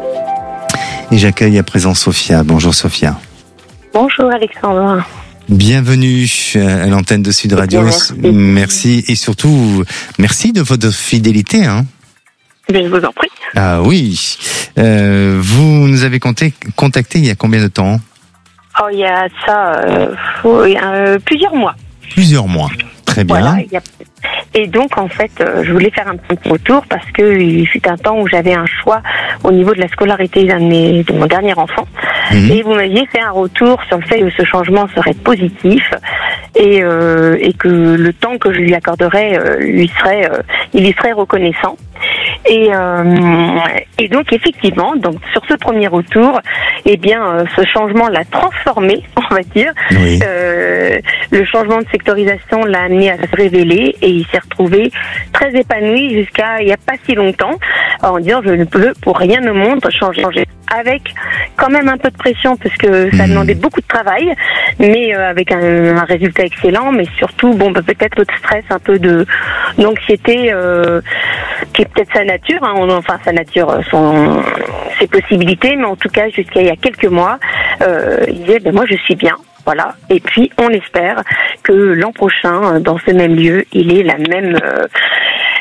Et j'accueille à présent Sophia. Bonjour Sophia. Bonjour Alexandre. Bienvenue à l'antenne de Sud Radio. Merci et surtout merci de votre fidélité. Je vous en prie. Ah oui. Vous nous avez contacté il y a combien de temps? Il y a ça plusieurs mois. Plusieurs mois. Très bien. Voilà, et donc, en fait, je voulais faire un petit retour parce que il fut un temps où j'avais un choix au niveau de la scolarité de mon dernier enfant. Et vous m'aviez fait un retour sur le fait que ce changement serait positif et que le temps que je lui accorderais, il y serait reconnaissant. Et donc effectivement, sur ce premier retour, ce changement l'a transformé, on va dire. Oui. Le changement de sectorisation l'a amené à se révéler et il s'est retrouvé très épanoui jusqu'à il n'y a pas si longtemps, en disant je ne peux pour rien au monde changer. Avec quand même un peu de pression parce que ça demandait beaucoup de travail, mais avec un résultat excellent, mais surtout peut-être peu de stress, un peu d'anxiété qui est peut-être sa nature, sa nature, ses possibilités, mais en tout cas jusqu'à il y a quelques mois, il disait moi je suis bien. Voilà. Et puis, on espère que l'an prochain, dans ce même lieu, il ait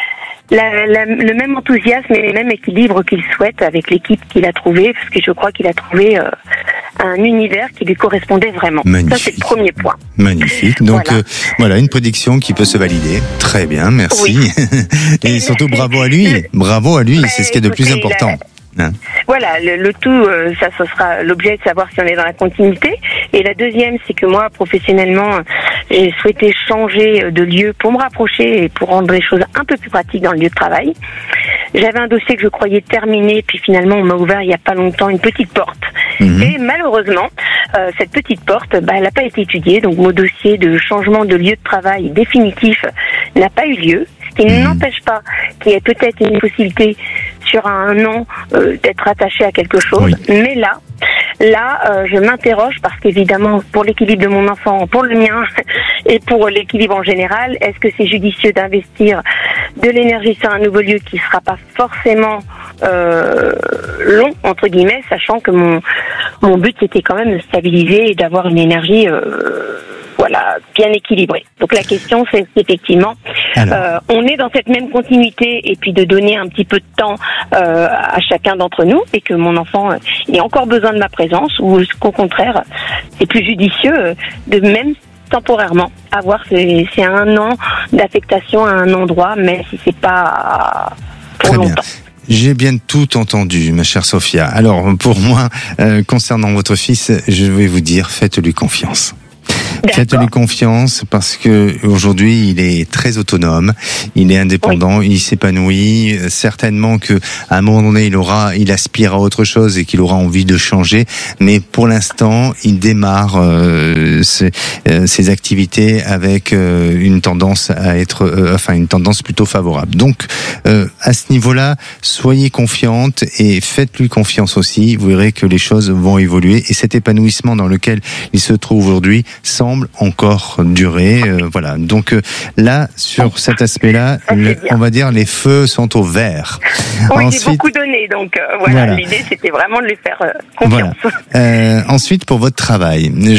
le même enthousiasme et le même équilibre qu'il souhaite avec l'équipe qu'il a trouvée, parce que je crois qu'il a trouvé un univers qui lui correspondait vraiment. Magnifique. Ça, c'est le premier point. Magnifique. Donc voilà une prédiction qui peut se valider. Très bien, merci. Oui. Et surtout bravo à lui. Bravo à lui, c'est ce qui est de plus important. Voilà, le tout, ça ce sera l'objet de savoir si on est dans la continuité. Et la deuxième, c'est que moi, professionnellement, j'ai souhaité changer de lieu pour me rapprocher et pour rendre les choses un peu plus pratiques dans le lieu de travail. J'avais un dossier que je croyais terminé, puis finalement on m'a ouvert il y a pas longtemps une petite porte. Et malheureusement, cette petite porte, elle n'a pas été étudiée, donc mon dossier de changement de lieu de travail définitif n'a pas eu lieu. Ce qui n'empêche pas qu'il y ait peut-être une possibilité sur un an d'être attaché à quelque chose. Oui. Mais là, je m'interroge parce qu'évidemment, pour l'équilibre de mon enfant, pour le mien et pour l'équilibre en général, est-ce que c'est judicieux d'investir de l'énergie sur un nouveau lieu qui ne sera pas forcément long, entre guillemets, sachant que mon but c'était quand même de stabiliser et d'avoir une énergie bien équilibrée. Donc la question c'est effectivement, on est dans cette même continuité et puis de donner un petit peu de temps à chacun d'entre nous et que mon enfant ait encore besoin de ma présence ou qu'au contraire c'est plus judicieux de même temporairement avoir c'est 1 an d'affectation à un endroit, mais si c'est pas pour Très longtemps. Bien. J'ai bien tout entendu, ma chère Sophia. Alors, pour moi, concernant votre fils, je vais vous dire, faites-lui confiance. Faites-lui confiance parce que aujourd'hui il est très autonome, il est indépendant, il s'épanouit. Certainement que à un moment donné il aspire à autre chose et qu'il aura envie de changer. Mais pour l'instant, il démarre ses activités avec une tendance à être, une tendance plutôt favorable. Donc à ce niveau-là, soyez confiante et faites-lui confiance aussi. Vous verrez que les choses vont évoluer et cet épanouissement dans lequel il se trouve aujourd'hui semble encore durer. Voilà. Donc là, sur cet aspect-là, on va dire les feux sont au vert. Oui, ensuite, j'ai beaucoup donné, donc voilà. L'idée c'était vraiment de lui faire confiance. Voilà. Ensuite, pour votre travail, de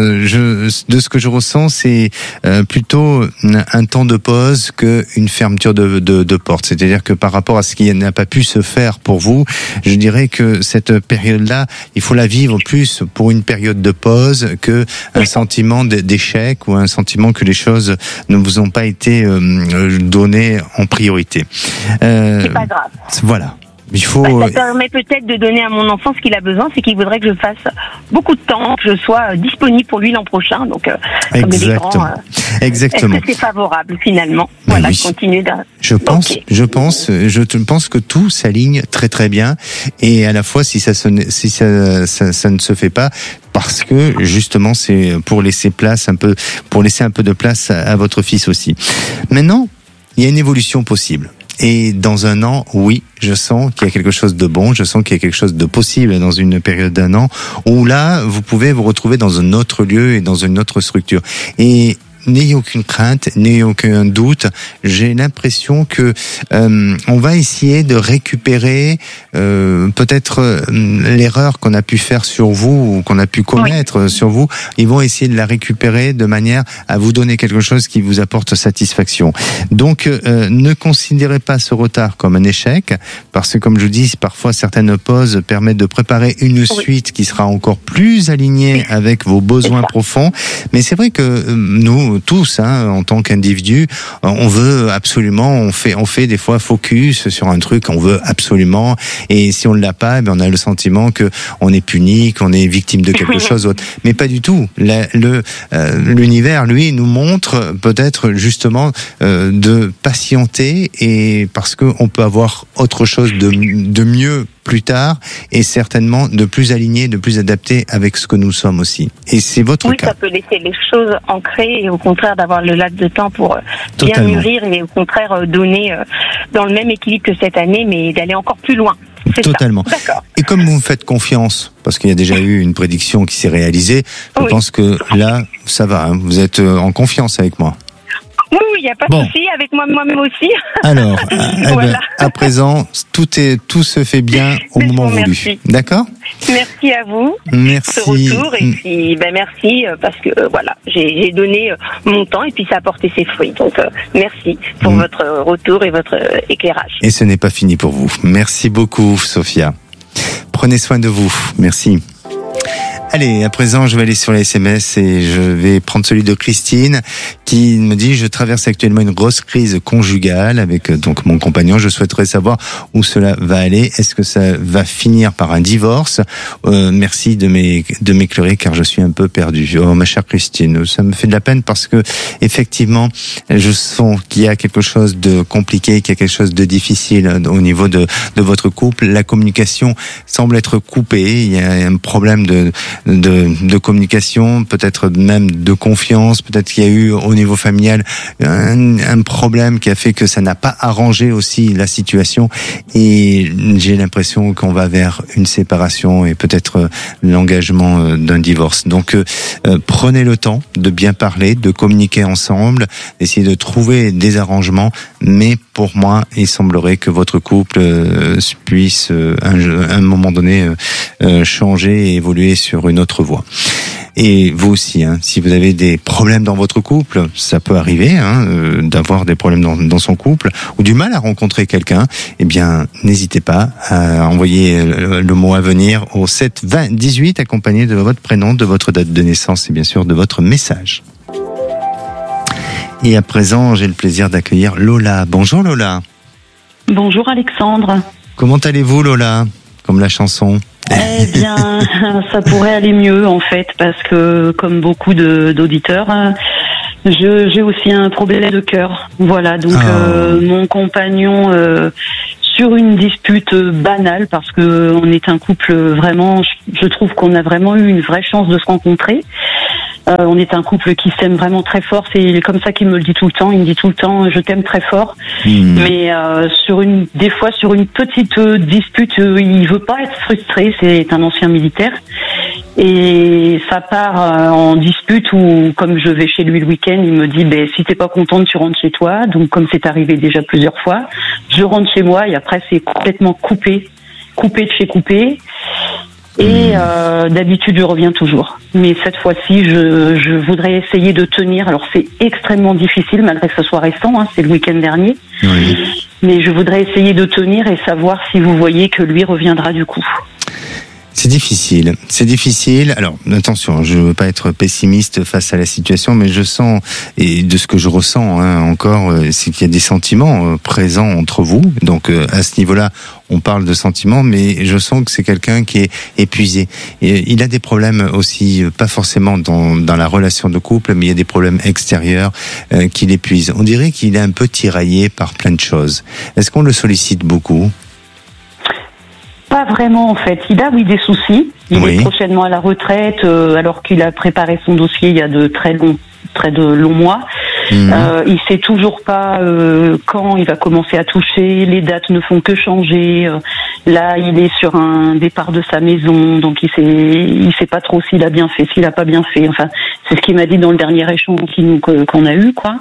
ce que je ressens, c'est plutôt un temps de pause qu'une fermeture de porte. C'est-à-dire que par rapport à ce qui n'a pas pu se faire pour vous, je dirais que cette période-là, il faut la vivre plus pour une période de pause que un sentiment d'échec ou un sentiment que les choses ne vous ont pas été données en priorité. C'est pas grave. Voilà. Il faut. Ça permet peut-être de donner à mon enfant ce qu'il a besoin, c'est qu'il voudrait que je fasse beaucoup de temps, que je sois disponible pour lui l'an prochain. Donc, exactement. Exactement. Est-ce que c'est favorable finalement? Voilà, oui. Continuer d'un. Je pense que tout s'aligne très très bien et à la fois si ça ne se fait pas. Parce que justement c'est pour laisser un peu de place à votre fils aussi. Maintenant, il y a une évolution possible. Et dans 1 an, oui, je sens qu'il y a quelque chose de bon, je sens qu'il y a quelque chose de possible dans une période d'1 an, où là, vous pouvez vous retrouver dans un autre lieu et dans une autre structure. Et n'ayez aucune crainte, n'ayez aucun doute. J'ai l'impression que on va essayer de récupérer peut-être l'erreur qu'on a pu faire sur vous ou qu'on a pu commettre sur vous. Ils vont essayer de la récupérer de manière à vous donner quelque chose qui vous apporte satisfaction. Donc, ne considérez pas ce retard comme un échec, parce que comme je dis, parfois certaines pauses permettent de préparer une suite qui sera encore plus alignée avec vos besoins profonds. Mais c'est vrai que nous tous, en tant qu'individus, on veut absolument, on fait des fois focus sur un truc, on veut absolument, et si on ne l'a pas, on a le sentiment que on est puni, qu'on est victime de quelque chose d'autre. Mais pas du tout. L'univers, lui, nous montre peut-être justement de patienter, et parce que on peut avoir autre chose de mieux plus tard, et certainement de plus aligné, de plus adapté avec ce que nous sommes aussi. Et c'est votre cas. Oui, ça peut laisser les choses ancrées et au contraire d'avoir le laps de temps pour bien mûrir et au contraire donner dans le même équilibre que cette année, mais d'aller encore plus loin. Totalement. Et comme vous me faites confiance, parce qu'il y a déjà eu une prédiction qui s'est réalisée, je pense que là, ça va. Vous êtes en confiance avec moi. Oui, il n'y a pas de souci, avec moi-même aussi. Alors, Voilà. à présent, tout se fait bien au moment voulu. Merci. D'accord ? Merci à vous. Merci. Pour ce retour et puis merci parce que voilà, j'ai donné mon temps et puis ça a porté ses fruits. Donc merci pour votre retour et votre éclairage. Et ce n'est pas fini pour vous. Merci beaucoup, Sophia. Prenez soin de vous. Merci. Allez, à présent, je vais aller sur les SMS et je vais prendre celui de Christine qui me dit: je traverse actuellement une grosse crise conjugale avec donc mon compagnon. Je souhaiterais savoir où cela va aller. Est-ce que ça va finir par un divorce? Merci de m'éclairer car je suis un peu perdu. Oh, ma chère Christine, ça me fait de la peine parce que effectivement, je sens qu'il y a quelque chose de compliqué, qu'il y a quelque chose de difficile au niveau de votre couple. La communication semble être coupée. Il y a un problème de communication, peut-être même de confiance, peut-être qu'il y a eu au niveau familial un problème qui a fait que ça n'a pas arrangé aussi la situation et j'ai l'impression qu'on va vers une séparation et peut-être l'engagement d'un divorce. Donc prenez le temps de bien parler, de communiquer ensemble, d'essayer de trouver des arrangements, mais pour moi, il semblerait que votre couple puisse à un moment donné changer et évoluer sur une autre voie. Et vous aussi, si vous avez des problèmes dans votre couple, ça peut arriver d'avoir des problèmes dans son couple ou du mal à rencontrer quelqu'un, eh bien n'hésitez pas à envoyer le mot à venir au 7 20 18 accompagné de votre prénom, de votre date de naissance et bien sûr de votre message. Et à présent, j'ai le plaisir d'accueillir Lola. Bonjour Lola. Bonjour Alexandre. Comment allez-vous Lola? Comme la chanson. Eh bien, ça pourrait aller mieux en fait, parce que comme beaucoup d'auditeurs, j'ai aussi un problème de cœur. Voilà, donc mon compagnon, sur une dispute banale, parce que on est un couple vraiment, je trouve qu'on a vraiment eu une vraie chance de se rencontrer. On est un couple qui s'aime vraiment très fort. C'est comme ça qu'il me le dit tout le temps. Il me dit tout le temps, je t'aime très fort. Mais des fois sur une petite dispute, il veut pas être frustré. C'est un ancien militaire et ça part en dispute où, comme je vais chez lui le week-end, il me dit, si t'es pas contente, tu rentres chez toi. Donc comme c'est arrivé déjà plusieurs fois, je rentre chez moi et après c'est complètement coupé de chez coupé. Et d'habitude, je reviens toujours. Mais cette fois-ci, je voudrais essayer de tenir. Alors, c'est extrêmement difficile, malgré que ce soit récent. C'est le week-end dernier. Oui. Mais je voudrais essayer de tenir et savoir si vous voyez que lui reviendra du coup. C'est difficile. Alors, attention, je veux pas être pessimiste face à la situation, mais je sens, et de ce que je ressens encore, c'est qu'il y a des sentiments présents entre vous. Donc, à ce niveau-là, on parle de sentiments, mais je sens que c'est quelqu'un qui est épuisé. Et il a des problèmes aussi, pas forcément dans la relation de couple, mais il y a des problèmes extérieurs qui l'épuisent. On dirait qu'il est un peu tiraillé par plein de choses. Est-ce qu'on le sollicite beaucoup ? Pas vraiment en fait. Il a des soucis. Il est prochainement à la retraite, alors qu'il a préparé son dossier il y a de très longs mois. Il sait toujours pas quand il va commencer à toucher. Les dates ne font que changer. Là, il est sur un départ de sa maison, donc il sait pas trop s'il a bien fait, s'il a pas bien fait. Enfin, c'est ce qu'il m'a dit dans le dernier échange qu'on a eu, quoi.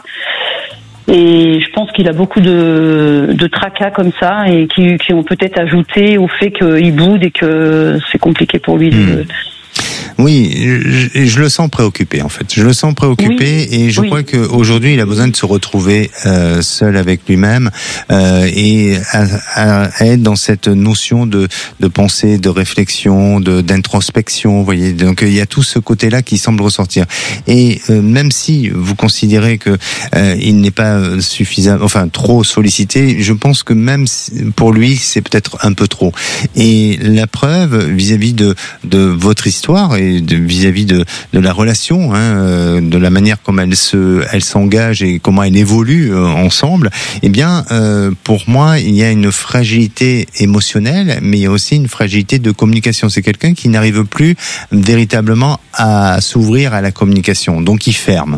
Et je pense qu'il a beaucoup de tracas comme ça et qui ont peut-être ajouté au fait qu'il boude et que c'est compliqué pour lui de... Oui, je le sens préoccupé en fait. Je le sens préoccupé et je crois qu'aujourd'hui il a besoin de se retrouver seul avec lui-même et à être dans cette notion de pensée, de réflexion, d'introspection. Vous voyez, donc il y a tout ce côté-là qui semble ressortir. Et même si vous considérez que il n'est pas suffisant, enfin trop sollicité, je pense que même pour lui c'est peut-être un peu trop. Et la preuve vis-à-vis de votre histoire et vis-à-vis de la relation, de la manière comme elle s'engage et comment elle évolue ensemble, eh bien, pour moi, il y a une fragilité émotionnelle, mais il y a aussi une fragilité de communication. C'est quelqu'un qui n'arrive plus véritablement à s'ouvrir à la communication, donc il ferme.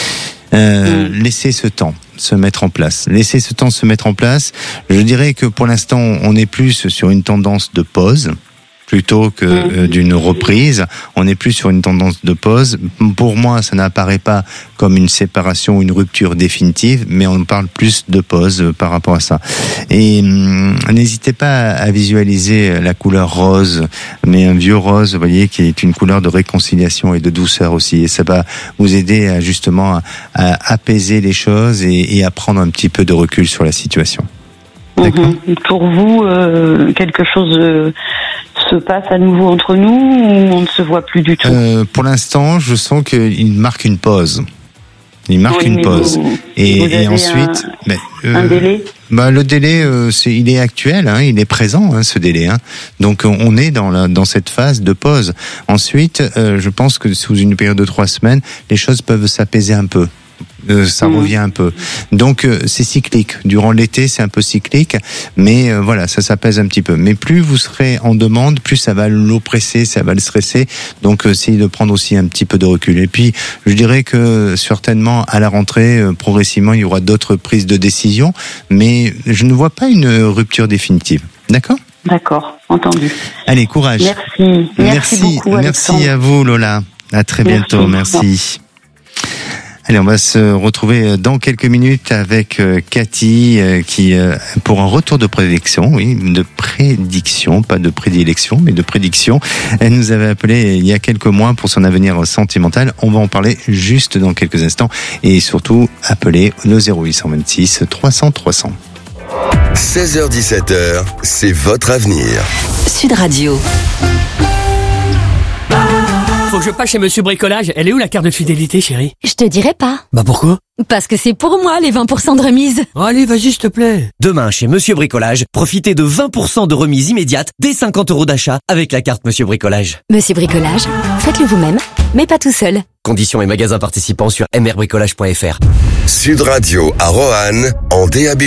Laissez ce temps se mettre en place. Laissez ce temps se mettre en place. Je dirais que pour l'instant, on est plus sur une tendance de pause. plutôt que d'une reprise. On n'est plus sur une tendance de pause. Pour moi, ça n'apparaît pas comme une séparation, une rupture définitive, mais on parle plus de pause par rapport à ça. Et n'hésitez pas à visualiser la couleur rose, mais un vieux rose, vous voyez, qui est une couleur de réconciliation et de douceur aussi. Et ça va vous aider à justement à apaiser les choses et à prendre un petit peu de recul sur la situation. Pour vous, quelque chose se passe à nouveau entre nous ou on ne se voit plus du tout? Pour l'instant, je sens qu'il marque une pause. Il marque une pause. Et ensuite, un délai. Le délai, il est actuel, hein, il est présent, hein, ce délai. Hein. Donc on est dans cette phase de pause. Ensuite, je pense que sous une période de 3 semaines, les choses peuvent s'apaiser un peu. Ça revient un peu. Donc c'est cyclique. Durant l'été, c'est un peu cyclique, mais voilà, ça s'apaise un petit peu. Mais plus vous serez en demande, plus ça va l'oppresser, ça va le stresser. Donc essayez de prendre aussi un petit peu de recul. Et puis, je dirais que certainement à la rentrée, progressivement, il y aura d'autres prises de décision, mais je ne vois pas une rupture définitive. D'accord ? D'accord, entendu. Allez, courage. Merci beaucoup, Alexandre. Merci à vous, Lola. À très bientôt. Merci. Allez, on va se retrouver dans quelques minutes avec Cathy qui pour un retour de prédiction, pas de prédilection, mais de prédiction. Elle nous avait appelé il y a quelques mois pour son avenir sentimental. On va en parler juste dans quelques instants et surtout appeler le 0826 300 300. 16h-17h, c'est votre avenir. Sud Radio. Faut que je passe chez Monsieur Bricolage. Elle est où la carte de fidélité, chérie? Je te dirai pas. Bah pourquoi? Parce que c'est pour moi les 20% de remise. Allez, vas-y, s'il te plaît. Demain, chez Monsieur Bricolage, profitez de 20% de remise immédiate dès 50 € d'achat avec la carte Monsieur Bricolage. Monsieur Bricolage, faites-le vous-même, mais pas tout seul. Conditions et magasins participants sur mrbricolage.fr. Sud Radio à Roanne en DAB+.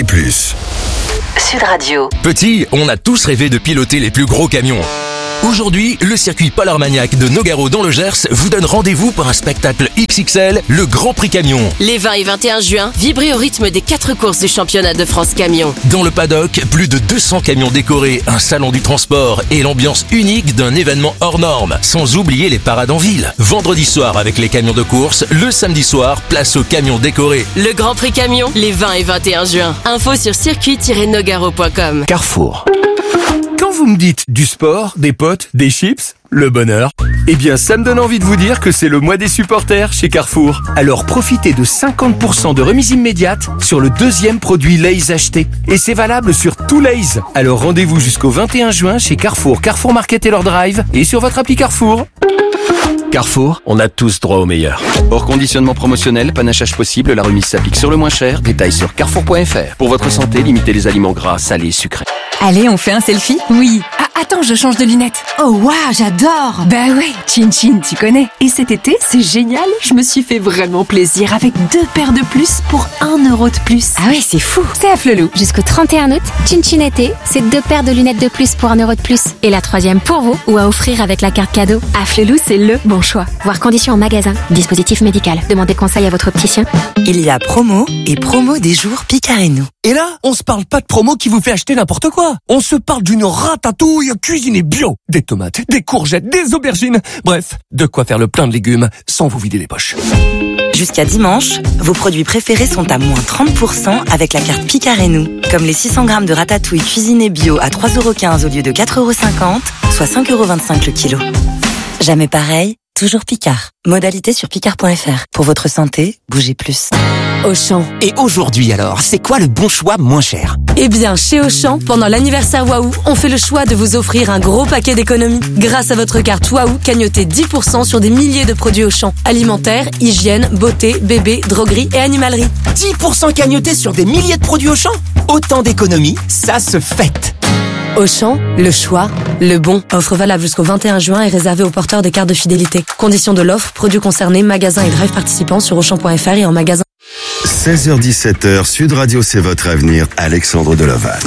Sud Radio. Petit, on a tous rêvé de piloter les plus gros camions. Aujourd'hui, le circuit Pôle Armagnac de Nogaro dans le Gers vous donne rendez-vous pour un spectacle XXL, le Grand Prix Camion. Les 20 et 21 juin, vibrez au rythme des 4 courses du championnat de France Camion. Dans le paddock, plus de 200 camions décorés, un salon du transport et l'ambiance unique d'un événement hors norme. Sans oublier les parades en ville. Vendredi soir avec les camions de course, le samedi soir, place aux camions décorés. Le Grand Prix Camion, les 20 et 21 juin. Info sur circuit-nogaro.com. Carrefour. Quand vous me dites du sport, des potes, des chips, le bonheur, eh bien ça me donne envie de vous dire que c'est le mois des supporters chez Carrefour. Alors profitez de 50% de remise immédiate sur le 2e produit Lay's acheté. Et c'est valable sur tout Lay's. Alors rendez-vous jusqu'au 21 juin chez Carrefour, Carrefour Market et leur drive et sur votre appli Carrefour. Carrefour, on a tous droit au meilleur. Hors conditionnement promotionnel, panachage possible, la remise s'applique sur le moins cher. Détails sur carrefour.fr. Pour votre santé, limitez les aliments gras, salés, sucrés. Allez, on fait un selfie? Oui. Ah, attends, je change de lunettes. Oh, waouh, j'adore. Bah ouais, Chin Chin, tu connais. Et cet été, c'est génial. Je me suis fait vraiment plaisir avec 2 paires de plus pour 1 € de plus. Ah ouais, c'est fou. C'est à Flelou. Jusqu'au 31 août, Chin Chin été, c'est 2 paires de lunettes de plus pour 1 € de plus. Et la 3e pour vous ou à offrir avec la carte cadeau. À Flelou, c'est le bon choix. Voir conditions en magasin. Dispositif médical. Demandez conseil à votre opticien. Il y a promo et promo des jours Picarenou. Et là, on se parle pas de promo qui vous fait acheter n'importe quoi. On se parle d'une ratatouille cuisinée bio. Des tomates, des courgettes, des aubergines. Bref, de quoi faire le plein de légumes sans vous vider les poches. Jusqu'à dimanche, vos produits préférés sont à moins 30% avec la carte Picarenou. Comme les 600 grammes de ratatouille cuisinée bio à 3,15 € au lieu de 4,50 €, soit 5,25 € le kilo. Jamais pareil, toujours Picard. Modalité sur picard.fr. Pour votre santé, bougez plus. Auchan. Et aujourd'hui alors, c'est quoi le bon choix moins cher? Eh bien, chez Auchan, pendant l'anniversaire Waouh, on fait le choix de vous offrir un gros paquet d'économies. Grâce à votre carte Waouh, cagnotez 10% sur des milliers de produits Auchan. Alimentaire, hygiène, beauté, bébé, droguerie et animalerie. 10% cagnotés sur des milliers de produits Auchan? Autant d'économies, ça se fête. Auchan, le choix, le bon. Offre valable jusqu'au 21 juin et réservée aux porteurs des cartes de fidélité. Conditions de l'offre, produits concernés, magasins et drive participants sur Auchan.fr et en magasin. 16h-17h, Sud Radio, c'est votre avenir, Alexandre Delaval.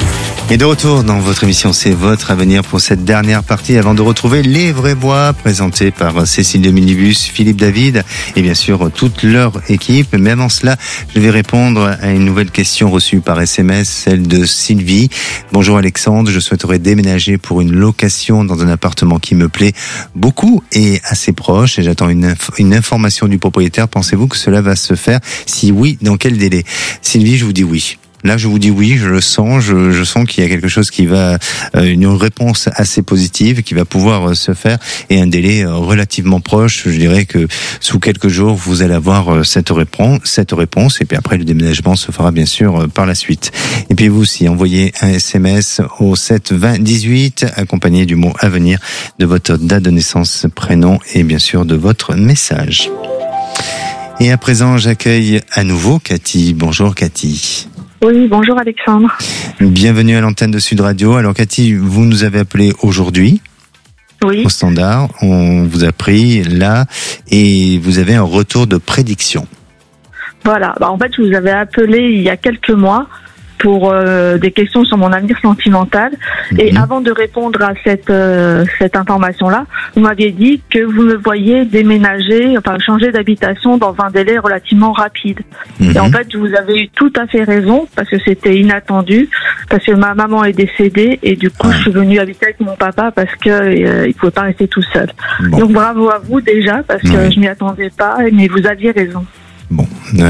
Et de retour dans votre émission, c'est votre avenir pour cette dernière partie avant de retrouver les vrais bois présentés par Cécile de Minibus, Philippe David et bien sûr toute leur équipe. Mais avant cela, je vais répondre à une nouvelle question reçue par SMS, celle de Sylvie. Bonjour Alexandre, je souhaiterais déménager pour une location dans un appartement qui me plaît beaucoup et assez proche. Et j'attends une information du propriétaire. Pensez-vous que cela va se faire? Si oui, dans quel délai? Sylvie, je vous dis oui. Là, je vous dis oui, je le sens, je sens qu'il y a quelque chose qui va, une réponse assez positive qui va pouvoir se faire et un délai relativement proche. Je dirais que sous quelques jours, vous allez avoir cette réponse et puis après le déménagement se fera bien sûr par la suite. Et puis vous aussi, envoyez un SMS au 7 20 18 accompagné du mot avenir, de votre date de naissance, prénom et bien sûr de votre message. Et à présent, j'accueille à nouveau Cathy. Bonjour Cathy. Oui, bonjour Alexandre. Bienvenue à l'antenne de Sud Radio. Alors Cathy, vous nous avez appelé aujourd'hui. Oui. Au standard. On vous a pris là et vous avez un retour de prédiction. Voilà. En fait, je vous avais appelé il y a quelques mois pour des questions sur mon avenir sentimental. Et avant de répondre à cette information-là, vous m'aviez dit que vous me voyez déménager, enfin changer d'habitation dans un délai relativement rapide. Et en fait, vous avez eu tout à fait raison parce que c'était inattendu, parce que ma maman est décédée et du coup, je suis venue habiter avec mon papa parce que il pouvait pas rester tout seul. Bon. Donc bravo à vous déjà parce que je m'y attendais pas, mais vous aviez raison. Bon,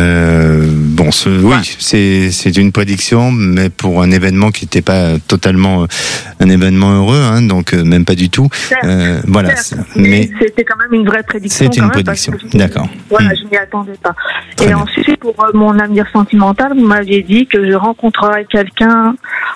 oui, c'est une prédiction, mais pour un événement qui n'était pas totalement un événement heureux, hein, donc même pas du tout. Voilà. Certes, mais c'était quand même une vraie prédiction. C'est une prédiction, d'accord. Voilà, je m'y attendais pas. Très bien. Ensuite, pour mon avenir sentimental, vous m'aviez dit que je rencontrerais quelqu'un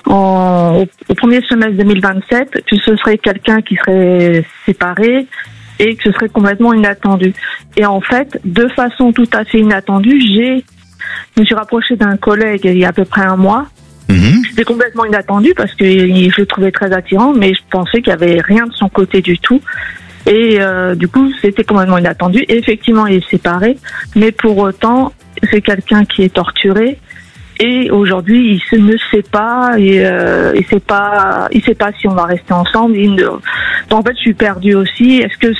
au premier semestre 2027, que ce serait quelqu'un qui serait séparé, et que ce serait complètement inattendu. Et en fait, de façon tout à fait inattendue, je me suis rapprochée d'un collègue il y a à peu près un mois. C'était complètement inattendu parce que je le trouvais très attirant, mais je pensais qu'il n'y avait rien de son côté du tout. Et du coup, c'était complètement inattendu. Et effectivement, il est séparé, mais pour autant, c'est quelqu'un qui est torturé. Et aujourd'hui, il ne sait pas, et il sait pas si on va rester ensemble. Donc en fait, je suis perdue aussi. Est-ce que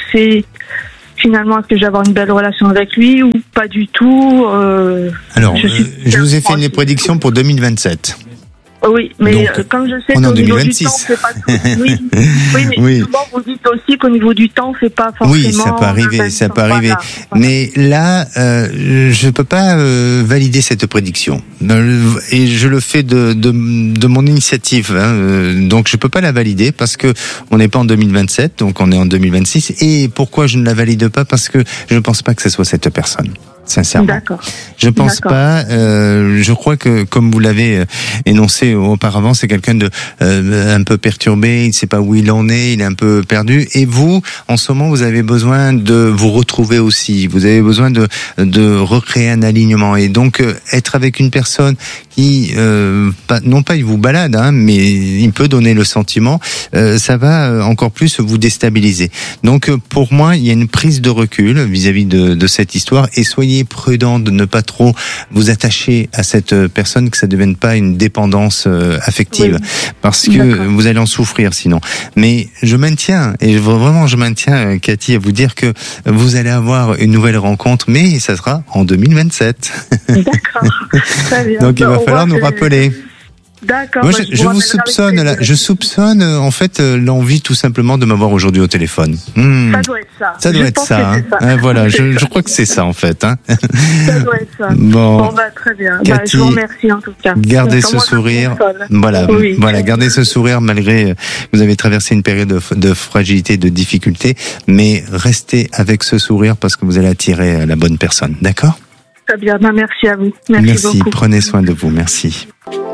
je vais avoir une belle relation avec lui ou pas du tout? Alors, je vous ai fait une prédiction pour 2027. Oui, mais donc, comme je sais qu'au niveau 2026. du temps, c'est pas tout. Oui, mais souvent vous dites aussi qu'au niveau du temps, c'est pas forcément. Oui, ça peut arriver. Voilà. Mais là, je peux pas valider cette prédiction. Et je le fais de mon initiative. Hein. Donc je peux pas la valider parce que on n'est pas en 2027, donc on est en 2026. Et pourquoi je ne la valide pas? Parce que je ne pense pas que ce soit cette personne. Sincèrement. D'accord. Je pense pas. Je crois que, comme vous l'avez énoncé auparavant, c'est quelqu'un de un peu perturbé. Il ne sait pas où il en est. Il est un peu perdu. Et vous, en ce moment, vous avez besoin de vous retrouver aussi. Vous avez besoin de recréer un alignement. Et donc, être avec une personne qui, non pas il vous balade, hein, mais il peut donner le sentiment. Ça va encore plus vous déstabiliser. Donc, pour moi, il y a une prise de recul vis-à-vis de cette histoire. Et soyez prudent de ne pas trop vous attacher à cette personne, que ça ne devienne pas une dépendance affective, parce que vous allez en souffrir sinon. Mais je maintiens, Cathy, à vous dire que vous allez avoir une nouvelle rencontre, mais ça sera en 2027. D'accord. Très bien. Donc il va falloir nous rappeler. D'accord. Moi, je vous soupçonne là. Je soupçonne en fait l'envie tout simplement de m'avoir aujourd'hui au téléphone. Ça doit être ça. Ça doit être ça. Hein. Voilà, je crois que c'est ça en fait. Hein. Ça doit être ça. Bon, très bien. Cathy, je vous remercie en tout cas. Gardez ce sourire. Voilà, gardez ce sourire malgré vous avez traversé une période de fragilité, de difficulté, mais restez avec ce sourire parce que vous allez attirer la bonne personne. D'accord? Très bien. Merci à vous. Merci beaucoup. Prenez soin de vous. Merci.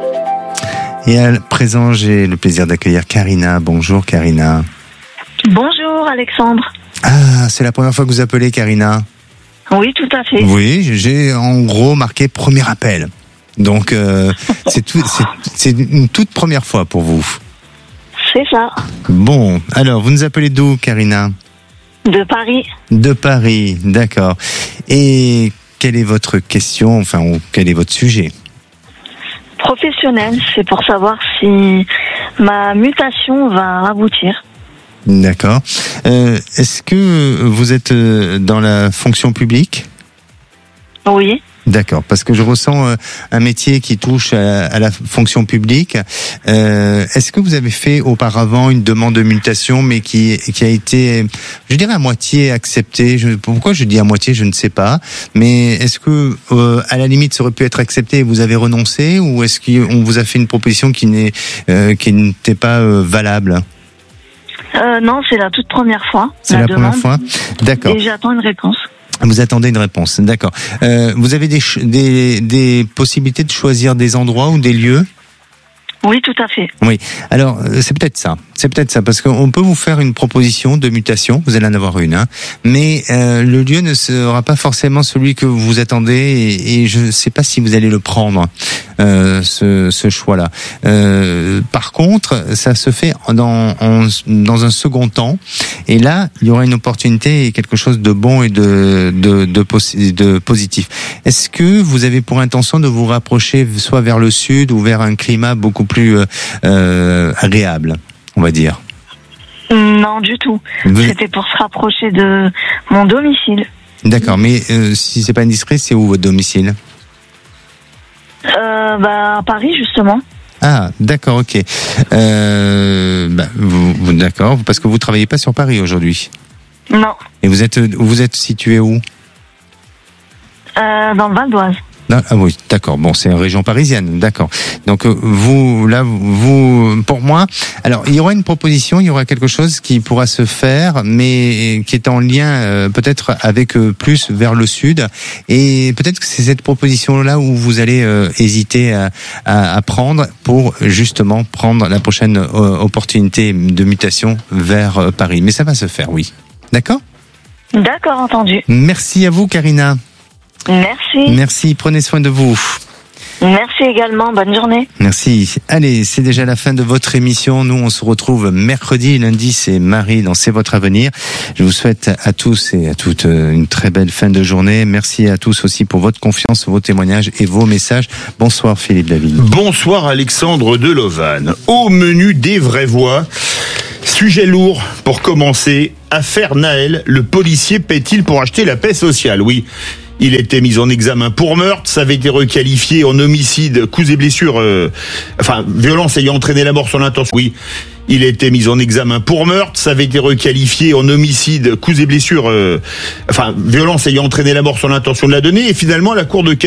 Et à présent, j'ai le plaisir d'accueillir Karina. Bonjour Karina. Bonjour Alexandre. Ah, c'est la première fois que vous appelez Karina? Oui, tout à fait. Oui, j'ai en gros marqué premier appel. Donc, c'est une toute première fois pour vous. C'est ça. Bon, alors, vous nous appelez d'où, Karina? De Paris. De Paris, d'accord. Et quelle est votre question, ou quel est votre sujet? professionnelle. C'est pour savoir si ma mutation va aboutir. D'accord. Est-ce que vous êtes dans la fonction publique ? Oui. D'accord, parce que je ressens un métier qui touche à la fonction publique. Est-ce que vous avez fait auparavant une demande de mutation, mais qui a été, je dirais, à moitié acceptée? Pourquoi je dis à moitié, je ne sais pas. Mais est-ce que, à la limite, ça aurait pu être accepté et vous avez renoncé, ou est-ce qu'on vous a fait une proposition qui n'était pas valable? Non, c'est la toute première fois. C'est la première fois. D'accord. Et j'attends une réponse. Vous attendez une réponse, d'accord. Vous avez des possibilités de choisir des endroits ou des lieux ? Oui, tout à fait. Oui. Alors, c'est peut-être ça. C'est peut-être ça, parce qu'on peut vous faire une proposition de mutation. Vous allez en avoir une, hein. Mais le lieu ne sera pas forcément celui que vous attendez, et je ne sais pas si vous allez le prendre, ce choix-là. Par contre, ça se fait dans un second temps, et là, il y aura une opportunité et quelque chose de bon et de positif. Est-ce que vous avez pour intention de vous rapprocher soit vers le sud ou vers un climat beaucoup plus agréable, on va dire? Non, du tout. C'était pour se rapprocher de mon domicile. D'accord, mais si c'est pas indiscret, c'est où votre domicile? À Paris, justement. Ah, d'accord, ok. D'accord, parce que vous travaillez pas sur Paris aujourd'hui. Non. Et vous êtes situé où? Dans le Val d'Oise. Ah oui, d'accord. Bon, c'est une région parisienne, d'accord. Donc pour moi, alors il y aura une proposition, il y aura quelque chose qui pourra se faire, mais qui est en lien peut-être avec plus vers le sud. Et peut-être que c'est cette proposition-là où vous allez hésiter à prendre pour justement prendre la prochaine opportunité de mutation vers Paris. Mais ça va se faire, oui. D'accord ? D'accord, entendu. Merci à vous, Karina. Merci. Merci, prenez soin de vous. Merci également, bonne journée. Merci. Allez, c'est déjà la fin de votre émission. Nous, on se retrouve mercredi. Lundi, c'est Marie dans C'est votre avenir. Je vous souhaite à tous et à toutes une très belle fin de journée. Merci à tous aussi pour votre confiance, vos témoignages et vos messages. Bonsoir Philippe David. Bonsoir Alexandre Delovan. Au menu des vraies voix, sujet lourd pour commencer. Affaire Naël, le policier paie-t-il pour acheter la paix sociale? Oui. Il était mis en examen pour meurtre, ça avait été requalifié en homicide, coups et blessures, violence ayant entraîné la mort sans l'intention. Oui, il était mis en examen pour meurtre, ça avait été requalifié en homicide, coups et blessures, violence ayant entraîné la mort sans l'intention de la donner. Et finalement, la Cour de